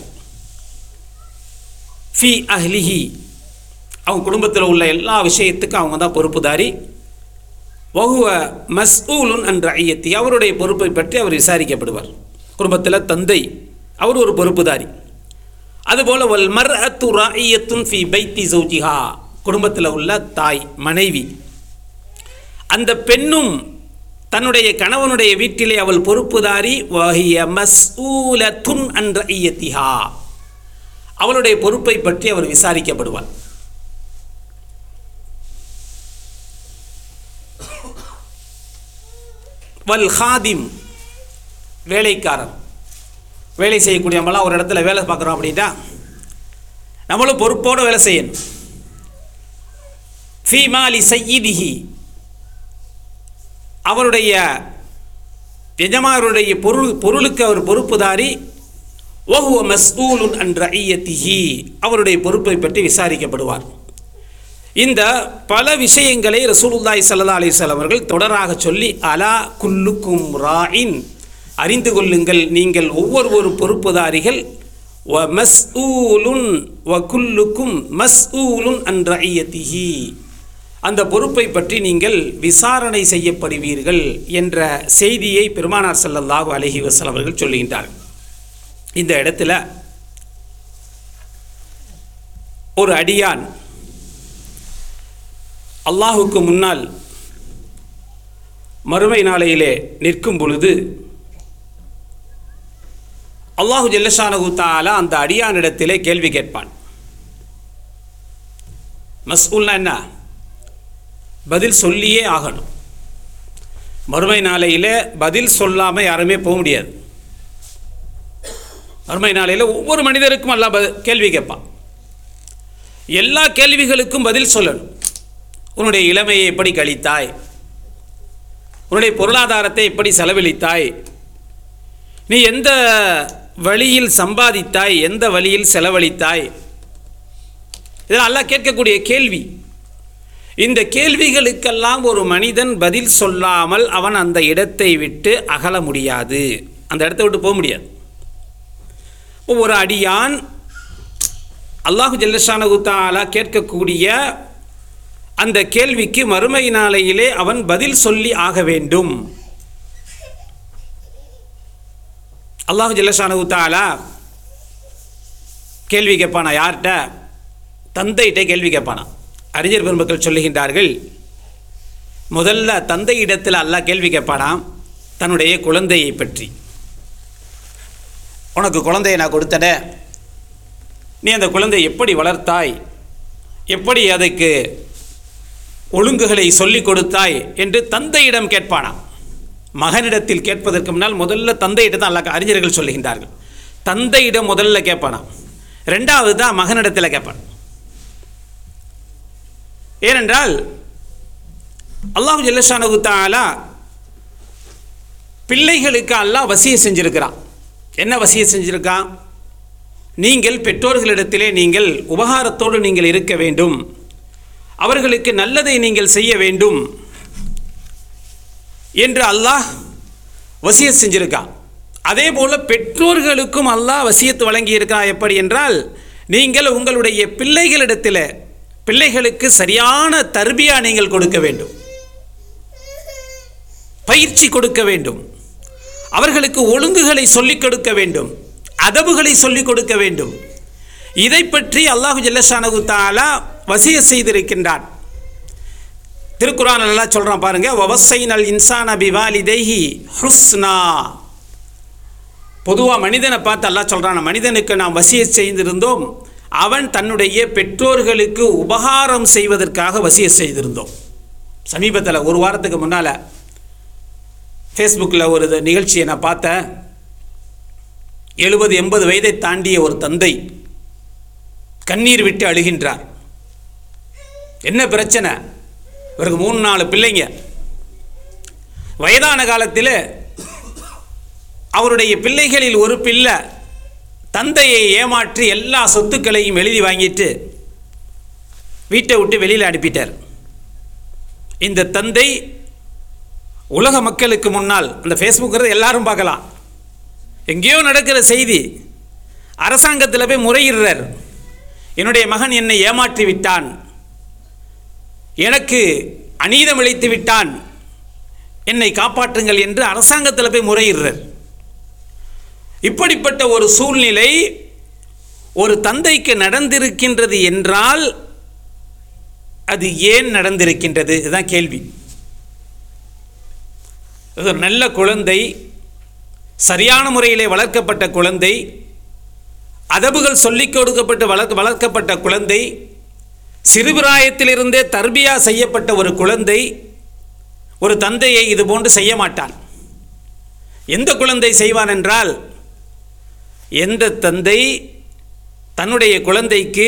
ஃபி அஹ்லிஹி, அவங்க குடும்பத்தில் உள்ள எல்லா விஷயத்துக்கும் அவங்க தான் பொறுப்புதாரி. வஹுவ மஸ்ஊலுன் அன் ரஇயத்தி, அவருடைய பொறுப்பை பற்றி அவர் விசாரிக்கப்படுவார். குடும்பத்தில் தந்தை, அவர் ஒரு பொறுப்புதாரி. அதுபோல் வல் மர்அத்து ராஇயத்துன் ஃபி பைத்தி ஸௌஜிஹா, குடும்பத்தில் உள்ள தாய், மனைவி, அந்த பெண்ணும் தன்னுடைய கணவனுடைய வீட்டிலே அவள் பொறுப்புதாரி. வஹிய மஸ்ஊலத்துன் அன் ரஇயத்திஹா, அவளுடைய பொறுப்பை பற்றி அவர் விசாரிக்கப்படுவார். வல் ஹாதிம், வேலைக்காரர், வேலை செய்யக்கூடிய நம்மளாம் ஒரு இடத்துல வேலை பார்க்குறோம் அப்படின்னா நம்மளும் பொறுப்போடு வேலை செய்யணும். ஃபீ மாலி சய்யிதிஹி, அவருடைய எஜமானருடைய பொருளுக்கு அவர் பொறுப்புதாரி. வஹுவ மஸ்ஊலுன் அன் ரஇய்யத்திஹி, அவருடைய பொறுப்பை பற்றி விசாரிக்கப்படுவார். இந்த பல விஷயங்களை ரசூலுல்லாஹி ஸல்லல்லாஹு அலைஹி வஸல்லம் அவர்கள் தொடராக சொல்லி, அலா குல்லுக்கும் ராயின், அறிந்து கொள்ளுங்கள் நீங்கள் ஒவ்வொரு பொறுப்புதாரிகள், வ மஸ்ஊலுன் வ குல்லுக்கும் மஸ்ஊலுன் அன் ரஇய்யத்திஹி, அந்த பொறுப்பை பற்றி நீங்கள் விசாரணை செய்யப்படுவீர்கள் என்ற செய்தியை பெருமானார் ஸல்லல்லாஹு அலைஹி வஸல்லம் அவர்கள் சொல்லுகின்றார்கள். இந்த இடத்துல ஒரு அடியான் அல்லாஹுக்கு முன்னால் மறுமை நாளையிலே நிற்கும் பொழுது அல்லாஹு ஜல்லஷானஹு தஆலா அந்த அடியானிடத்திலே கேள்வி கேட்பான். மஸ்ஊல்னா என்ன? பதில் சொல்லியே ஆகணும். மறுமை நாளையில் பதில் சொல்லாமல் யாருமே போக முடியாது. மறுமை நாளையில் ஒவ்வொரு மனிதருக்கும் அல்லாஹ் கேள்வி கேட்பான். எல்லா கேள்விகளுக்கும் பதில் சொல்லணும். உன்னுடைய இளமையை எப்படி கழித்தாய், உன்னுடைய பொருளாதாரத்தை எப்படி செலவழித்தாய், நீ எந்த வழியில் சம்பாதித்தாய், எந்த வழியில் செலவழித்தாய், இதெல்லாம் அல்லாஹ் கேட்கக்கூடிய கேள்வி. இந்த கேள்விகளுக்கெல்லாம் ஒரு மனிதன் பதில் சொல்லாமல் அவன் அந்த இடத்தை விட்டு அகல முடியாது, அந்த இடத்தை விட்டு போக முடியாது. ஒரு அடியான் அல்லாஹு ஜல்லஷானஹு தஆலா கேட்கக்கூடிய அந்த கேள்விக்கு மறுமை நாளையிலே அவன் பதில் சொல்லி ஆக வேண்டும். அல்லாஹு ஜல்லஷானஹு தஆலா கேள்வி கேட்பானா? யார்கிட்ட? தந்தையிட்ட கேள்வி கேட்பானா. அறிஞர் பெருமக்கள் சொல்லுகின்றார்கள், முதல்ல தந்தை இடத்தில் அல்லாஹ் கேள்வி கேட்பானாம் தன்னுடைய குழந்தையை பற்றி. உனக்கு குழந்தையை நான் கொடுத்தேன், நீ அந்த குழந்தையை எப்படி வளர்த்தாய், எப்படி அதுக்கு ஒழுங்குகளை சொல்லிக் கொடுத்தாய் என்று தந்தையிடம் கேட்பானாம். மகனிடத்தில் கேட்பதற்கு முன்னால் முதல்ல தந்தையிடம் தான் அல்லாஹ் அறிஞர்கள் சொல்லுகின்றார்கள். தந்தையிடம் முதல்ல கேட்பானாம், ரெண்டாவது தான் மகனிடத்தில் கேட்பான். ஏனென்றால் அல்லாஹு ஜல்லஷானஹு தஆலா பிள்ளைகளுக்கு அல்லாஹ் வசியத் செஞ்சிருக்கிறான். என்ன வசியத் செஞ்சிருக்கான்? நீங்கள் பெற்றோர்களிடத்திலே நீங்கள் உபகாரத்தோடு நீங்கள் இருக்க வேண்டும், அவர்களுக்கு நல்லதை நீங்கள் செய்ய வேண்டும் என்று அல்லாஹ் வசியத் செஞ்சிருக்கான். அதே போல பெற்றோர்களுக்கும் அல்லாஹ் வசியத் வழங்கி இருக்கான். எப்படி என்றால், நீங்கள் உங்களுடைய பிள்ளைகளிடத்தில் பிள்ளைகளுக்கு சரியான தர்பியா நீங்கள் கொடுக்க வேண்டும், பயிற்சி கொடுக்க வேண்டும், அவர்களுக்கு ஒழுங்குகளை சொல்லிக் கொடுக்க வேண்டும், அதபுகளை சொல்லிக் கொடுக்க வேண்டும். இதை பற்றி அல்லாஹு ஜல்லஷானஹு தஆலா வசியத் செய்திருக்கின்றான். திருக்குர்ஆன் அல்லாஹ் சொல்றான் பாருங்க, வவஸைனல் இன்சான பிவாலிதைஹி ஹுஸ்னா. பொதுவாக மனிதனை பார்த்து அல்லாஹ் சொல்றான், மனிதனுக்கு நாம் வசியத் செய்திருந்தோம், அவன் தன்னுடைய பெற்றோர்களுக்கு உபகாரம் செய்வதற்காக வசியத் செய்திருந்தோம். சமீபத்தில் ஒரு வாரத்துக்கு முன்னால் ஃபேஸ்புக்கில் ஒரு நிகழ்ச்சியை நான் பார்த்தேன். 70-80 வயதை தாண்டிய ஒரு தந்தை கண்ணீர் விட்டு அழுகின்றார். என்ன பிரச்சனை? இவருக்கு 3-4 பிள்ளைங்க. வயதான காலத்தில் அவருடைய பிள்ளைகளில் ஒரு பிள்ளை தந்தையை ஏமாற்றி எல்லா சொத்துக்களையும் எழுதி வாங்கிட்டு வீட்டை விட்டு வெளியில் அனுப்பிட்டார். இந்த தந்தை உலக மக்களுக்கு முன்னால், அந்த ஃபேஸ்புக் எல்லாரும் பார்க்கலாம், எங்கேயோ நடக்கிற செய்தி, அரசாங்கத்தில் போய் முறையிடுறார். என்னுடைய மகன் என்னை ஏமாற்றி விட்டான், எனக்கு அநீதம் இழைத்து விட்டான், என்னை காப்பாற்றுங்கள் என்று அரசாங்கத்தில் போய் முறையிடுறார். இப்படிப்பட்ட ஒரு சூழ்நிலை ஒரு தந்தைக்கு நடந்திருக்கின்றது என்றால் அது ஏன் நடந்திருக்கின்றது? இதுதான் கேள்வி. ஒரு நல்ல குழந்தை, சரியான முறையிலே வளர்க்கப்பட்ட குழந்தை, அதபுகள் சொல்லிக் கொடுக்கப்பட்டு வளர்க்கப்பட்ட குழந்தை, சிறுபிராயத்திலிருந்தே தர்பியா செய்யப்பட்ட ஒரு குழந்தை ஒரு தந்தையை இது போன்று செய்ய மாட்டான். எந்த குழந்தை செய்வான் என்றால், எந்த தந்தை தன்னுடைய குழந்தைக்கு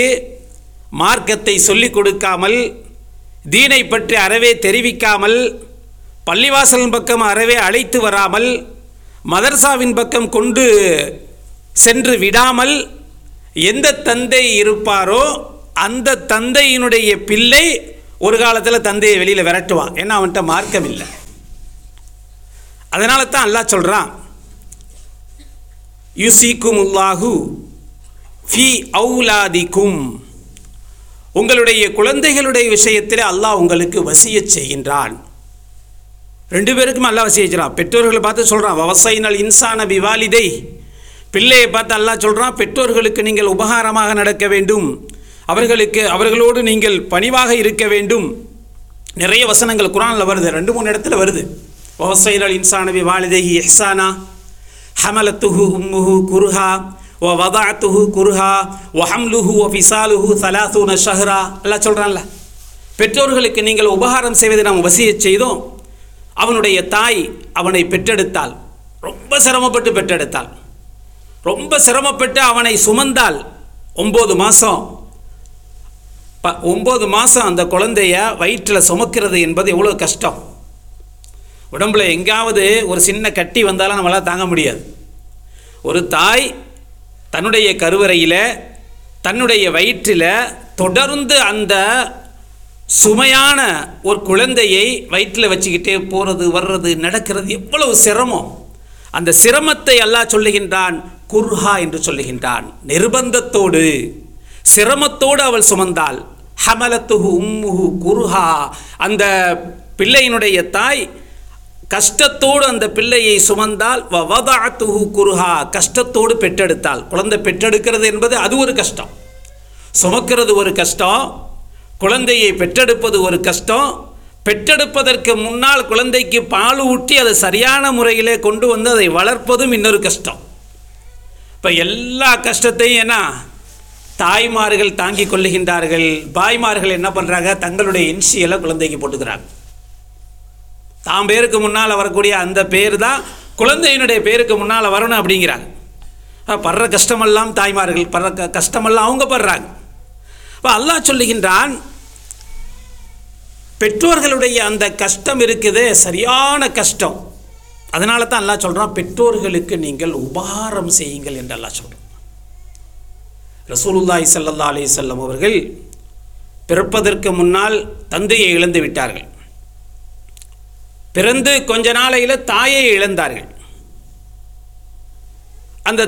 மார்க்கத்தை சொல்லிக் கொடுக்காமல், தீனை பற்றி அறவே தெரிவிக்காமல், பள்ளிவாசலின் பக்கம் அறவே அழைத்து வராமல் மதர்சாவின் பக்கம் கொண்டு சென்று விடாமல் எந்த தந்தை இருப்பாரோ அந்த தந்தையினுடைய பிள்ளை ஒரு காலத்தில் தந்தையை வெளியில் விரட்டுவான். ஏன்னா அவன்கிட்ட மார்க்கம் இல்லை. அதனால தான் அல்லாஹ் சொல்கிறான், யுசீக்குமுல்லாஹு ஃபி அவுலாதிக்கும், உங்களுடைய குழந்தைகளுடைய விஷயத்தில் அல்லாஹ் உங்களுக்கு வசியச் செய்கின்றான். ரெண்டு பேருக்கும் அல்லாஹ் வசியச் செய்கிறான். பெற்றோர்களை பார்த்து சொல்கிறான், வவசைனல் இன்சான பிவாலிதை, பிள்ளையை பார்த்து அல்லாஹ் சொல்கிறான், பெற்றோர்களுக்கு நீங்கள் உபகாரமாக நடக்க வேண்டும், அவர்களோடு நீங்கள் பணிவாக இருக்க வேண்டும். நிறைய வசனங்கள் குர்ஆனில் வருது, 2-3 இடத்துல வருது. வவசைனல் இன்சான பிவாலிதைஹி இஹ்சானா ஹமலத்துஹு உம்முஹு குர்ஹா வதஅத்துஹு குர்ஹா வஹம்லுஹு வஃபிசாலுஹு 30 ஷஹ்ரா. அல்லாஹ் சொல்கிறான்ல, பெற்றோர்களுக்கு நீங்கள் உபகாரம் செய்வதை நாம் வசியச் செய்தோம். அவனுடைய தாய் அவனை பெற்றெடுத்தாள், ரொம்ப சிரமப்பட்டு பெற்றெடுத்தாள், ரொம்ப சிரமப்பட்டு அவனை சுமந்தாள். 9 மாதம் 9 மாதம் அந்த குழந்தைய வயிற்றில் சுமக்கிறது என்பது எவ்வளோ கஷ்டம். உடம்புல எங்காவது ஒரு சின்ன கட்டி வந்தாலும் நம்மளால் தாங்க முடியாது. ஒரு தாய் தன்னுடைய கருவறையில் தன்னுடைய வயிற்றில் தொடர்ந்து அந்த சுமையான ஒரு குழந்தையை வயிற்றில் வச்சுக்கிட்டே போகிறது வர்றது நடக்கிறது எவ்வளவு சிரமம். அந்த சிரமத்தை அல்லாஹ் சொல்லுகின்றான், குர்ஹா என்று சொல்லுகின்றான். நிர்பந்தத்தோடு சிரமத்தோடு அவள் சுமந்தாள். ஹமலத்துஹு உம்முஹு குர்ஹா, அந்த பிள்ளையினுடைய தாய் கஷ்டத்தோடு அந்த பிள்ளையை சுமந்தால். வவதஅத்துஹு குர்ஹா, கஷ்டத்தோடு பெற்றெடுத்தாள். குழந்தை பெற்றெடுக்கிறது என்பது அது ஒரு கஷ்டம், சுமக்கிறது ஒரு கஷ்டம், குழந்தையை பெற்றெடுப்பது ஒரு கஷ்டம். பெற்றெடுப்பதற்கு முன்னால் குழந்தைக்கு பால் ஊட்டி அதை சரியான முறையிலே கொண்டு வந்து அதை வளர்ப்பதும் இன்னொரு கஷ்டம். இப்போ எல்லா கஷ்டத்தையும் என்ன தாய்மார்கள் தாங்கி கொள்ளுகின்றார்கள். பாய்மார்கள் என்ன பண்ணுறாங்க, தங்களுடைய இன்சியலை குழந்தைக்கு போட்டுக்கிறாங்க. தாம் பேருக்கு முன்னால் வரக்கூடிய அந்த பேர் தான் குழந்தையினுடைய பேருக்கு முன்னால் வரணும் அப்படிங்கிறாங்க. படுற கஷ்டமெல்லாம் தாய்மார்கள் படுற கஷ்டமெல்லாம் அவங்க படுறாங்க. இப்போ அல்லாஹ் சொல்லுகின்றான், பெற்றோர்களுடைய அந்த கஷ்டம் இருக்குது, சரியான கஷ்டம். அதனால தான் அல்லாஹ் சொல்கிறான், பெற்றோர்களுக்கு நீங்கள் உபகாரம் செய்யுங்கள் என்று அல்லாஹ் சொல்கிறான். ரசூலுல்லாஹி ஸல்லல்லாஹு அலைஹி வஸல்லம் அவர்கள் பிறப்பதற்கு முன்னால் தந்தையை இழந்து விட்டார்கள். பிறந்து கொஞ்ச நாளையில் தாயை இழந்தார்கள். அந்த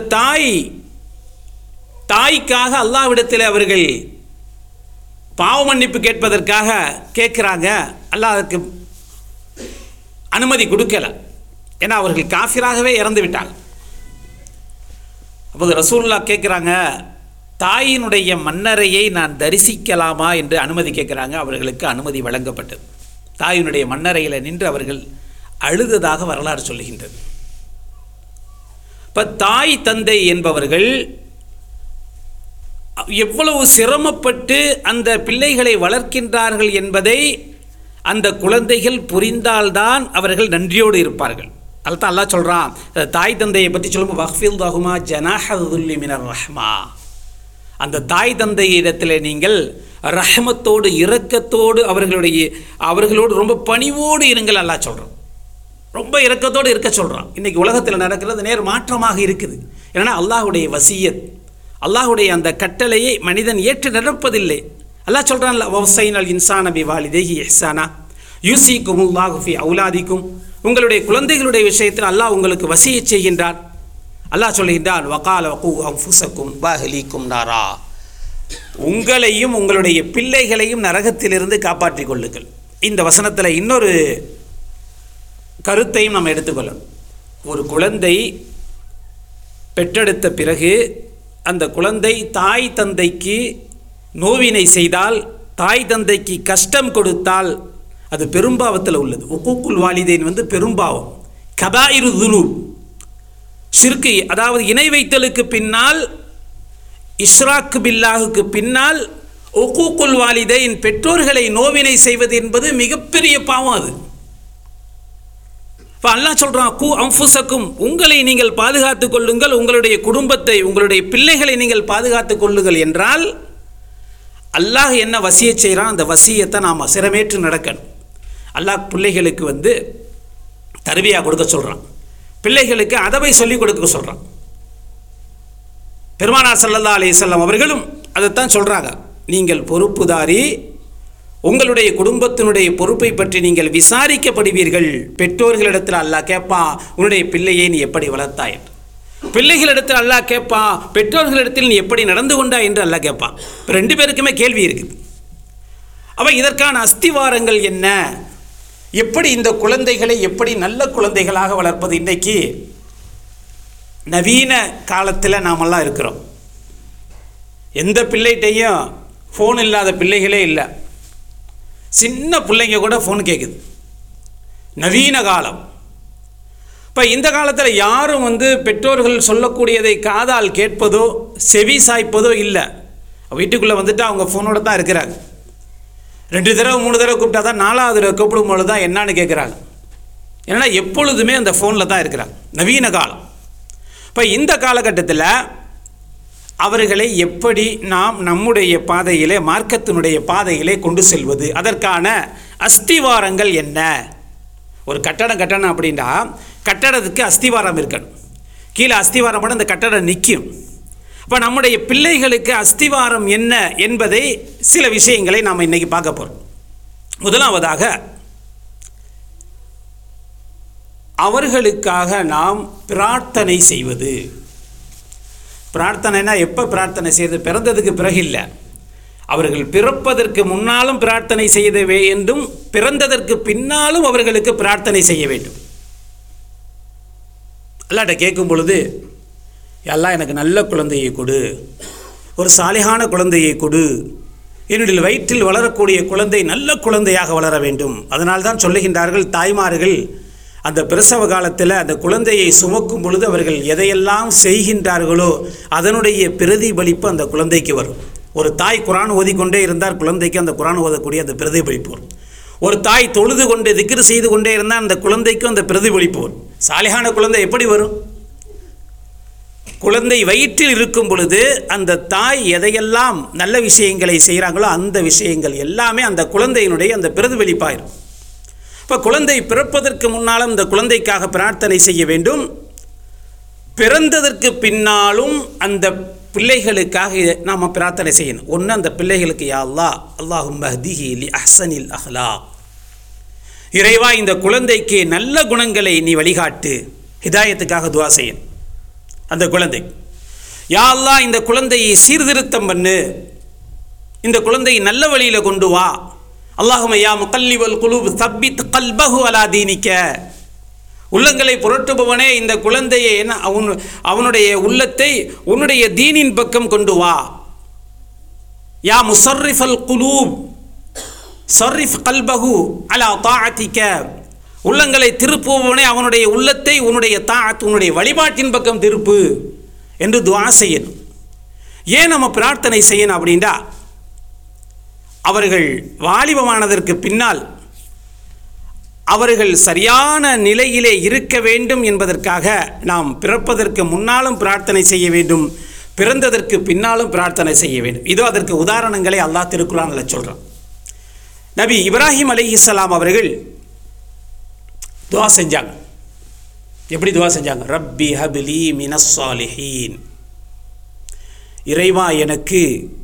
தாய்க்காக அல்லாஹ்விடத்தில் அவர்கள் பாவ மன்னிப்பு கேட்பதற்காக கேட்குறாங்க. அல்லாஹ் அதுக்கு அனுமதி கொடுக்கல. ஏன்னா அவர்கள் காஃபிராகவே இறந்து விட்டாங்க. அப்போது ரசூலுல்லாஹ் கேட்குறாங்க, தாயினுடைய மன்னரையை நான் தரிசிக்கலாமா என்று அனுமதி கேட்குறாங்க. அவர்களுக்கு அனுமதி வழங்கப்பட்டது. தாயினுடைய மன்னரையில் நின்று அவர்கள் அழுததாக வரலாறு சொல்லுகின்றது. இப்போ தாய் தந்தை என்பவர்கள் எவ்வளவு சிரமப்பட்டு அந்த பிள்ளைகளை வளர்க்கின்றார்கள் என்பதை அந்த குழந்தைகள் புரிந்தால்தான் அவர்கள் நன்றியோடு இருப்பார்கள். அதுதான் அல்லாஹ் சொல்கிறான், தாய் தந்தையை பற்றி சொல்லும்போது வஹ்ஃபில் லஹுமா ஜனாஹதுல்லி மினர் ரஹ்மா, அந்த தாய் தந்தையிடத்தில் நீங்கள் ரஹ்மத்தோடு இரக்கத்தோடு அவர்களோடு ரொம்ப பணிவோடு இருங்கள் அல்லாஹ் சொல்கிறான். ரொம்ப இரக்கத்தோடு இருக்க சொல்கிறான். இன்றைக்கி உலகத்தில் நடக்கிறது நேர் மாற்றமாக இருக்குது. ஏன்னா அல்லாஹுடைய வசியத், அல்லாஹுடைய அந்த கட்டளையை மனிதன் ஏற்று நடப்பதில்லை. அல்லாஹ் சொல்கிறான்ல, வவசைனல் இன்சான பிவாலிதைஹி இஹ்சானா யூசிக்குமுல்லாஹு ஃபி அவுலாதிக்கும், உங்களுடைய குழந்தைகளுடைய விஷயத்தில் அல்லாஹ் உங்களுக்கு வசியச் செய்கின்றான். அல்லாஹ் சொல்கின்றான், வகால வகு அன்ஃபுஸக்கும் வஅஹ்லீக்கும் நாரா, உங்களையும் உங்களுடைய பிள்ளைகளையும் நரகத்திலிருந்து காப்பாற்றிக் கொள்ளுங்கள். இந்த வசனத்தில் இன்னொரு கருத்தையும் நம்ம எடுத்துக்கொள்ளணும். ஒரு குழந்தை பெற்றெடுத்த பிறகு அந்த குழந்தை தாய் தந்தைக்கு நோவினை செய்தால், தாய் தந்தைக்கு கஷ்டம் கொடுத்தால் அது பெரும்பாவத்தில் உள்ளது. உக்கூக்குல் வாலிதைன் பெரும்பாவம், கபாயிரு துனூப், ஷிர்கு, அதாவது இணை வைத்தலுக்கு பின்னால், இஷ்ராக்கு பில்லாஹுக்கு பின்னால் உக்கூக்குல் வாலிதைன் பெற்றோர்களை நோவினை செய்வது என்பது மிகப்பெரிய பாவம். அது இப்போ அல்லாஹ் சொல்கிறான், கூ அன்ஃபுஸக்கும், உங்களை நீங்கள் பாதுகாத்துக் கொள்ளுங்கள், உங்களுடைய குடும்பத்தை உங்களுடைய பிள்ளைகளை நீங்கள் பாதுகாத்துக் கொள்ளுங்கள் என்றால் அல்லாஹ் என்ன வசியச் செய்கிறான், அந்த வசியத்தை நாம் சிரமேற்று நடக்கணும். அல்லாஹ் பிள்ளைகளுக்கு தர்பியா கொடுக்க சொல்கிறான். பிள்ளைகளுக்கு அதவை சொல்லிக் கொடுக்க சொல்கிறான். பெருமானார் ஸல்லல்லாஹு அலைஹி வஸல்லம் அவர்களும் அதைத்தான் சொல்கிறாங்க. நீங்கள் பொறுப்புதாரி, உங்களுடைய குடும்பத்தினுடைய பொறுப்பை பற்றி நீங்கள் விசாரிக்கப்படுவீர்கள். பெற்றோர்களிடத்தில் அல்லாஹ் கேட்பா, உன்னுடைய பிள்ளையை நீ எப்படி வளர்த்தாய் என்று. பிள்ளைகளிடத்தில் அல்லாஹ் கேட்பா, பெற்றோர்களிடத்தில் நீ எப்படி நடந்து கொண்டாய் என்று அல்லாஹ் கேட்பான். இப்போ 2 பேருக்குமே கேள்வி இருக்குது. அப்போ இதற்கான அஸ்திவாரங்கள் என்ன? எப்படி இந்த குழந்தைகளை எப்படி நல்ல குழந்தைகளாக வளர்ப்பது? இன்றைக்கு நவீன காலத்தில் நாமெல்லாம் இருக்கிறோம். எந்த பிள்ளைகிட்டையும் ஃபோன் இல்லாத பிள்ளைகளே இல்லை. சின்ன பிள்ளைங்க கூட ஃபோன் கேட்குது. நவீன காலம். இப்போ இந்த காலத்தில் யாரும் பெற்றோர்கள் சொல்லக்கூடியதை காதால் கேட்பதோ செவி சாய்ப்பதோ இல்லை. வீட்டுக்குள்ளே வந்துட்டு அவங்க ஃபோனோட தான் இருக்கிறாங்க. 2 தடவை 3 தடவை கூப்பிட்டா தான் 4வது தடவை கூப்பிடும்போது தான் என்னான்னு கேட்குறாங்க. ஏன்னா எப்பொழுதுமே அந்த ஃபோனில் தான் இருக்கிறாங்க. நவீன காலம். இப்போ இந்த காலகட்டத்தில் அவர்களை எப்படி நாம் நம்முடைய பாதையிலே, மார்க்கத்தினுடைய பாதையிலே கொண்டு செல்வது? அதற்கான அஸ்திவாரங்கள் என்ன? ஒரு கட்டடம் கட்டணும் அப்படின்னா கட்டடத்துக்கு அஸ்திவாரம் இருக்கணும். கீழே அஸ்திவாரம் போட அந்த கட்டடம் நிற்கும். இப்போ நம்முடைய பிள்ளைகளுக்கு அஸ்திவாரம் என்ன என்பதை சில விஷயங்களை நாம் இன்றைக்கி பார்க்க போகிறோம். முதலாவதாக அவர்களுக்காக நாம் பிரார்த்தனை செய்வது. பிரார்த்தனைனா எப்போ பிரார்த்தனை செய்வது? பிறந்ததுக்கு பிறகு இல்லை. அவர்கள் பிறப்பதற்கு முன்னாலும் பிரார்த்தனை செய்ய வேண்டும், பிறந்ததற்கு பின்னாலும் அவர்களுக்கு பிரார்த்தனை செய்ய வேண்டும். அல்லாஹ்ட்ட கேட்கும் பொழுது, அல்லாஹ் எனக்கு நல்ல குழந்தையை கொடு, ஒரு சாலிகான குழந்தையை கொடு, என்னுடைய வயிற்றில் வளரக்கூடிய குழந்தை நல்ல குழந்தையாக வளர வேண்டும். அதனால்தான் சொல்லுகின்றார்கள் தாய்மார்கள் அந்த பிரசவ காலத்தில் அந்த குழந்தையை சுமக்கும் பொழுது அவர்கள் எதையெல்லாம் செய்கின்றார்களோ அதனுடைய பிரதிபலிப்பு அந்த குழந்தைக்கு வரும். ஒரு தாய் குர்ஆன் ஓதிக்கொண்டே இருந்தால் குழந்தைக்கு அந்த குர்ஆன் ஓதக்கூடிய அந்த பிரதிபலிப்பு வரும். ஒரு தாய் தொழுது கொண்டு திக்ர் செய்து கொண்டே இருந்தால் அந்த குழந்தைக்கும் அந்த பிரதிபலிப்பு வரும். சாலிகான குழந்தை எப்படி வரும்? குழந்தை வயிற்றில் இருக்கும் பொழுது அந்த தாய் எதையெல்லாம் நல்ல விஷயங்களை செய்கிறாங்களோ அந்த விஷயங்கள் எல்லாமே அந்த குழந்தையினுடைய அந்த பிரதிபலிப்பாயிரும். இப்போ குழந்தை பிறப்பதற்கு முன்னாலும் இந்த குழந்தைக்காக பிரார்த்தனை செய்ய வேண்டும். பிறந்ததற்கு பின்னாலும் அந்த பிள்ளைகளுக்காக நாம் பிரார்த்தனை செய்யணும். ஒன்று, அந்த பிள்ளைகளுக்கு யா அல்லாஹ் அல்லாஹும்ம ஹ்திஹி லி அஹ்ஸனில் அஹ்லாக், இறைவா இந்த குழந்தைக்கு நல்ல குணங்களை நீ வழிகாட்டு. ஹிதாயத்துக்காக துஆ செய்யணும். அந்த குழந்தை யா அல்லாஹ் இந்த குழந்தையை சீர்திருத்தம் பண்ணு, இந்த குழந்தையை நல்ல வழியில் கொண்டு வா. அல்லாஹும்ம யா முகல்லிபல் குலூப் தப்பித் கல்பஹு அலா தீனிக்க, உள்ளங்களை புரட்டுபவனே இந்த குழந்தையை அவனுடைய உள்ளத்தை உன்னுடைய தீனின் பக்கம் கொண்டு வா. யா முஸர்ரிஃபல் குலூப் சர்ரிஃப் கல்பஹு அலா தாஅத்திக, உள்ளங்களை திருப்புபவனே அவனுடைய உள்ளத்தை உன்னுடைய தாஅத் உன்னுடைய வழிபாட்டின் பக்கம் திருப்பு என்று துஆ செய்யணும். ஏன் நம்ம பிரார்த்தனை செய்யணும் அப்படின்னா, அவர்கள் வாலிபமானதற்கு பின்னால் அவர்கள் சரியான நிலையிலே இருக்க வேண்டும் என்பதற்காக நாம் பிறப்பதற்கு முன்னாலும் பிரார்த்தனை செய்ய வேண்டும், பிறந்ததற்கு பின்னாலும் பிரார்த்தனை செய்ய வேண்டும். இதோ அதற்கு உதாரணங்களை அல்லாஹ் திருக்குர்ஆனில் சொல்கிறான். நபி இப்ராஹிம் அலைஹிஸ்ஸலாம் அவர்கள் துஆ செஞ்சாங்க. எப்படி துஆ செஞ்சாங்க? ரப்பி ஹப்லி மினஸ் சாலிஹீன், இறைவா எனக்கு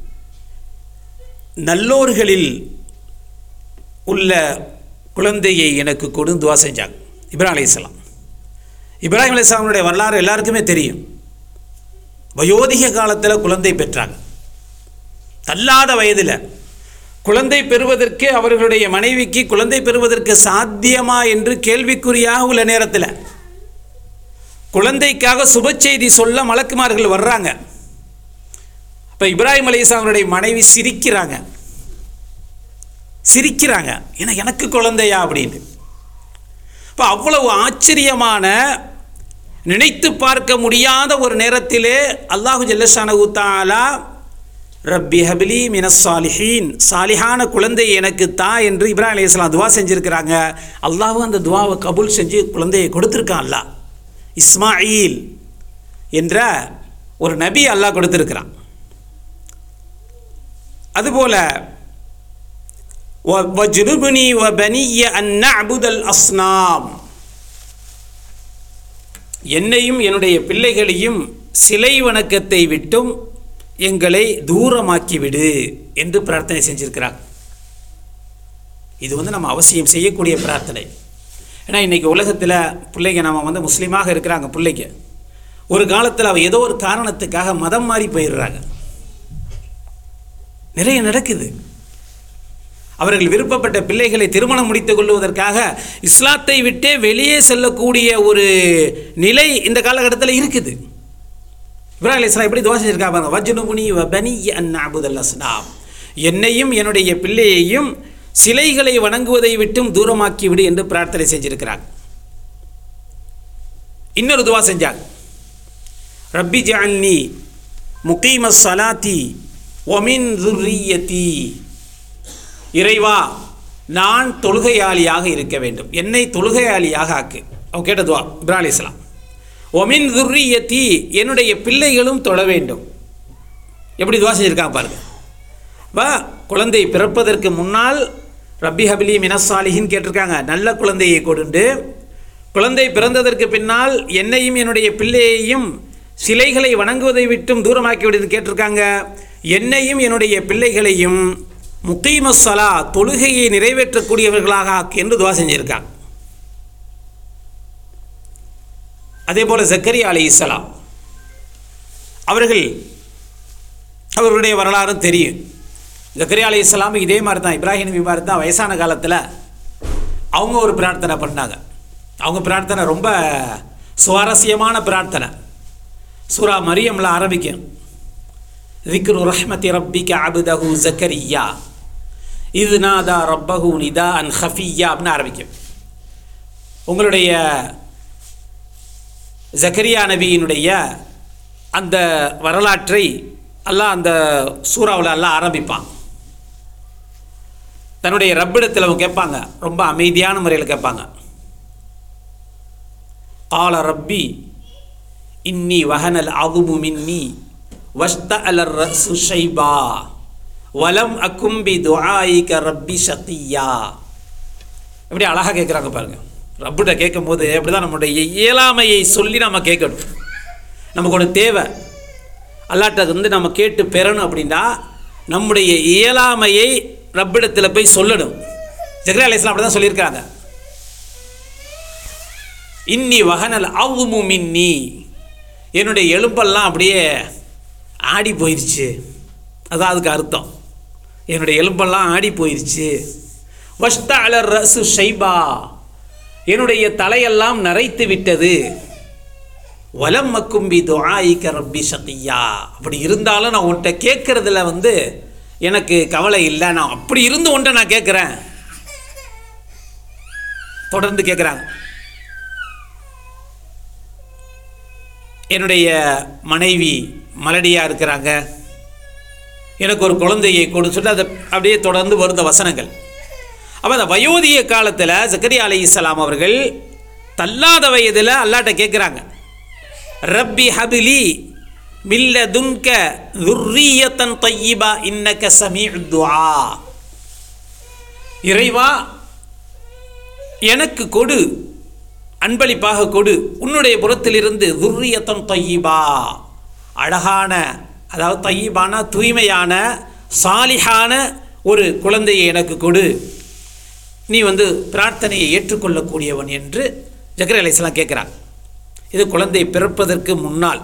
நல்லோர்களில் உள்ள குழந்தையை எனக்கு கொடு துஆ செஞ்சாங்க இப்ராஹிம் அலைஹிஸ்ஸலாம். இப்ராஹிம் அலைஹிஸ்ஸலாமுடைய வரலாறு எல்லாருக்குமே தெரியும். வயோதிக காலத்தில் குழந்தை பெற்றாங்க. தள்ளாத வயதில் குழந்தை பெறுவதற்கு அவர்களுடைய மனைவிக்கு குழந்தை பெறுவதற்கு சாத்தியமா என்று கேள்விக்குறியாக உள்ள நேரத்தில் குழந்தைக்காக சுப செய்தி சொல்ல மலக்குமார்கள் வர்றாங்க. இப்போ இப்ராஹிம் அலைஹிஸ்ஸலாமுடைய மனைவி சிரிக்கிறாங்க, ஏன்னா எனக்கு குழந்தையா அப்படின்னு. இப்போ அவ்வளவு ஆச்சரியமான, நினைத்து பார்க்க முடியாத ஒரு நேரத்திலே அல்லாஹு ஜல்லஷானஹு தஆலா ரப்பி ஹப்லி மினஸ் சாலிஹீன், சாலிஹான குழந்தை எனக்கு தா என்று இப்ராஹிம் அலைஹிஸ்ஸலாம் துவா செஞ்சுருக்கிறாங்க. அல்லாஹ் அந்த துவாவை கபூல் செஞ்சு குழந்தையை கொடுத்துருக்கான். அல்லாஹ் இஸ்மாயில் என்ற ஒரு நபி அல்லாஹ் கொடுத்துருக்கிறான். அதுபோல வஜ்னுப்னி வபனிய அன் நஅபுதல் அஸ்னாம், என்னையும் என்னுடைய பிள்ளைகளையும் சிலை வணக்கத்தை விட்டும் எங்களை தூரமாக்கிவிடு என்று பிரார்த்தனை செஞ்சிருக்கிறார். இது நம்ம அவசியம் செய்யக்கூடிய பிரார்த்தனை. ஏன்னா இன்றைக்கி உலகத்தில் பிள்ளைங்க நம்ம முஸ்லீமாக இருக்கிறாங்க, பிள்ளைங்க ஒரு காலத்தில் அவ ஏதோ ஒரு காரணத்துக்காக மதம் மாறி போயிடுறாங்க. நிறைய நடக்குது. அவர்கள் விருப்பப்பட்ட பிள்ளைகளை திருமணம் முடித்துக் கொள்வதற்காக இஸ்லாத்தை விட்டே வெளியே செல்லக்கூடிய ஒரு நிலை இந்த காலகட்டத்தில் இருக்குது. இப்ராஹிம் அலைஹிஸ்ஸலாம் எப்படி துஆ செஞ்சிருக்காங்க, வஜ்னுபுனி வபனிய அன் நஅபுதல் அஸ்னாம், என்னையும் என்னுடைய பிள்ளையையும் சிலைகளை வணங்குவதை விட்டும் தூரமாக்கி விடு என்று பிரார்த்தனை செஞ்சிருக்கிறாங்க. இன்னொரு துஆ செஞ்சாங்க, ரப்பி ஜஅல்னி முகீமஸ் ஸலாத்தி வ மின் ذُرِّيَّتِي, இறைவா நான் தொழுகையாளியாக இருக்க வேண்டும், என்னை தொழுகையாளியாக ஆக்கு. அவங்க கேட்ட துஆ இப்ராஹிம் அலைஹிஸ்ஸலாம். ஒமின் ذُرِّيَّتِي, என்னுடைய பிள்ளைகளும் தொழ வேண்டும். எப்படி துஆ செஞ்சிருக்காங்க பாருங்க. குழந்தை பிறப்பதற்கு முன்னால் ரப்பி ஹபிலி மினஸ் சாலிஹின் கேட்டிருக்காங்க, நல்ல குழந்தையை கொடுண்டு. குழந்தை பிறந்ததற்கு பின்னால் என்னையும் என்னுடைய பிள்ளையையும் சிலைகளை வணங்குவதை விட்டும் தூரமாக்கி விடுன்னு கேட்டிருக்காங்க. என்னையும் என்னுடைய பிள்ளைகளையும் முகீமஸ் ஸலா, தொழுகையை நிறைவேற்றக்கூடியவர்களாக ஆக்கு என்று துஆ செஞ்சிருக்காங்க. அதே போல் ஜக்கரியா அலைஹிஸ்ஸலாம் அவர்களுடைய வரலாறும் தெரியும். ஜக்கரியா அலைஹிஸ்ஸலாம் இதே மாதிரி தான், இப்ராஹிம் நபி மாதிரி தான் வயசான காலத்தில் அவங்க ஒரு பிரார்த்தனை பண்ணாங்க. அவங்க பிரார்த்தனை ரொம்ப சுவாரஸ்யமான பிரார்த்தனை. சூரா மரியம்ல ஆரம்பிக்கும், ذِكْرُ رَحْمَةِ رَبِّكَ عَبْدَهُ زَكَرِيَّا إِذْ نَادَى رَبَّهُ نِدَاءً خَفِيًّا அப்படின்னு ஆரம்பிக்கும். உங்களுடைய ஜக்கரியா நபியினுடைய அந்த வரலாற்றை அல்லாஹ் அந்த சூறாவில் அல்லாஹ் ஆரம்பிப்பான். தன்னுடைய ரப்பிடத்தில் அவங்க கேட்பாங்க, ரொம்ப அமைதியான முறையில் கேட்பாங்க. قال ربي إني وهن العظم مني واشتعل الرأس شيبا ولم أكن بدعائك ربي شقيا. இப்படி அழகாக கேட்குறாங்க பாருங்க. ரப்பிட்ட கேட்கும் போது அப்படிதான் நம்முடைய இயலாமையை சொல்லி நம்ம கேட்கணும். நமக்கு ஒன்று தேவை, அல்லாட்ட நம்ம கேட்டு பெறணும் அப்படின்னா நம்முடைய இயலாமையை ரப்பிடத்தில் போய் சொல்லணும். ஜக்கரியா அலைஹிஸ்ஸலாம் அப்படி தான் சொல்லியிருக்காங்க, இன்னி வஹனல் அவ்மு மின்னி, என்னுடைய எலும்பெல்லாம் அப்படியே ஆடி போயிடுச்சு. அதான் அதுக்கு அர்த்தம், என்னுடைய எலும்பெல்லாம் ஆடி போயிடுச்சு. வஷ்தஅல ரஸு ஷைபா, என்னுடைய தலையெல்லாம் நரைத்து விட்டது. வலம் மக்கும்பி துஆயிக ரப்பி ஷகியா, அப்படி இருந்தாலும் நான் உன்கிட்ட கேட்கறதுல எனக்கு கவலை இல்லை, நான் அப்படி இருந்து உன்கிட்ட நான் கேட்குறேன். தொடர்ந்து கேட்குறாங்க, என்னுடைய மனைவி மலடியாக இருக்கிறாங்க, எனக்கு ஒரு குழந்தையை கொடு சொல்லி அதை அப்படியே தொடர்ந்து வருந்த வசனங்கள். அப்போ அந்த வயோதிக காலத்தில் ஜக்கரியா அலைஹிஸ்ஸலாம் அவர்கள் தள்ளாத வயதில் அல்லாட்ட கேட்குறாங்க, ரப்பி ஹபிலி மில்லதுன்க ذُرِّيَّةً طَيِّبَةً إِنَّكَ سَمِيعُ الدُّعَاء, இறைவா எனக்கு கொடு, அன்பளிப்பாக கொடு, உன்னுடைய புறத்திலிருந்து ذُرِّيَّةً طَيِّبَةً, அழகான, அதாவது தையிபான தூய்மையான சாலிஹான ஒரு குழந்தையை எனக்கு கொடு, நீ பிரார்த்தனையை ஏற்றுக்கொள்ளக்கூடியவன் என்று ஜக்கரியா அலைஹிஸ்ஸலாம் கேட்குறாங்க. இது குழந்தை பிறப்பதற்கு முன்னால்.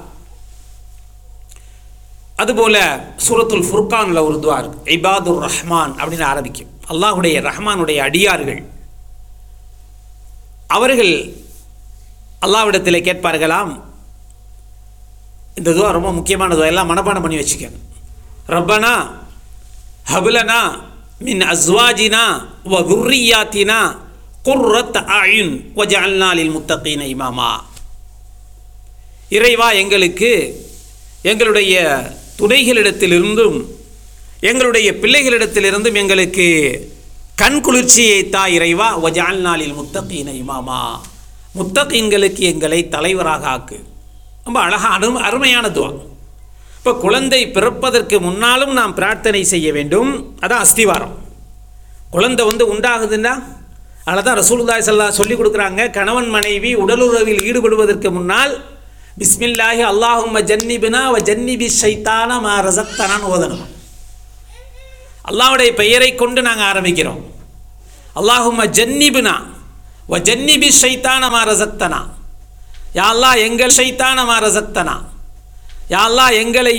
அதுபோல் சூரத்துல் ஃபுர்கானில் ஒரு துஆ இருக்கு, இபாதுர் ரஹ்மான் அப்படின்னு ஆரம்பிக்கும். அல்லாஹுடைய ரஹ்மானுடைய அடியார்கள் அவர்கள் அல்லாஹ்விடத்தில் கேட்பார்களாம். இந்த துஆ ரொம்ப முக்கியமான துஆ, எல்லாம் மனப்பாடம் பண்ணி வச்சுக்கோங்க. ரப்பனா ஹப்லனா மின் அஸ்வாஜினா வ ذُرِّيَّاتِنَا قُرَّةَ أَعْيُنٍ وَجَعَلْنَا لِلْمُتَّقِينَ إِمَامًا, இறைவா எங்களுக்கு எங்களுடைய துணைகளிடத்திலிருந்தும் எங்களுடைய பிள்ளைகளிடத்திலிருந்தும் எங்களுக்கு கண் குளிர்ச்சியை தா இறைவா. وَجَعَلْنَا لِلْمُتَّقِينَ إِمَامًا, முத்தகீன்களுக்கு எங்களை தலைவராக ஆக்கு. ரொம்ப அழகான அருமையான துஆ. இப்போ குழந்தை பிறப்பதற்கு முன்னாலும் நாம் பிரார்த்தனை செய்ய வேண்டும். அதான் அஸ்திவாரம். குழந்தை உண்டாகுதுன்னா அதனால தான் ரசூலுல்லாஹி ஸல்லல்லாஹு சொல்லி கொடுக்குறாங்க, கணவன் மனைவி உடலுறவில் ஈடுபடுவதற்கு முன்னால் பிஸ்மில்லாஹி அல்லாஹும்ம ஜன்னிபினா வ ஜன்னிபி ஷைத்தான மா ரஸக்தனான்னு ஓதணும். அல்லாஹ்வுடைய பெயரை கொண்டு நாங்கள் ஆரம்பிக்கிறோம். அல்லாஹும்ம ஜன்னிபினா வ ஜன்னிபி ஷைத்தான மா ரஸக்தனா, யா அல்லாஹ் எங்கள் ஷைத்தான மா ரஸக்தனா, யா அல்லாஹ் எங்களை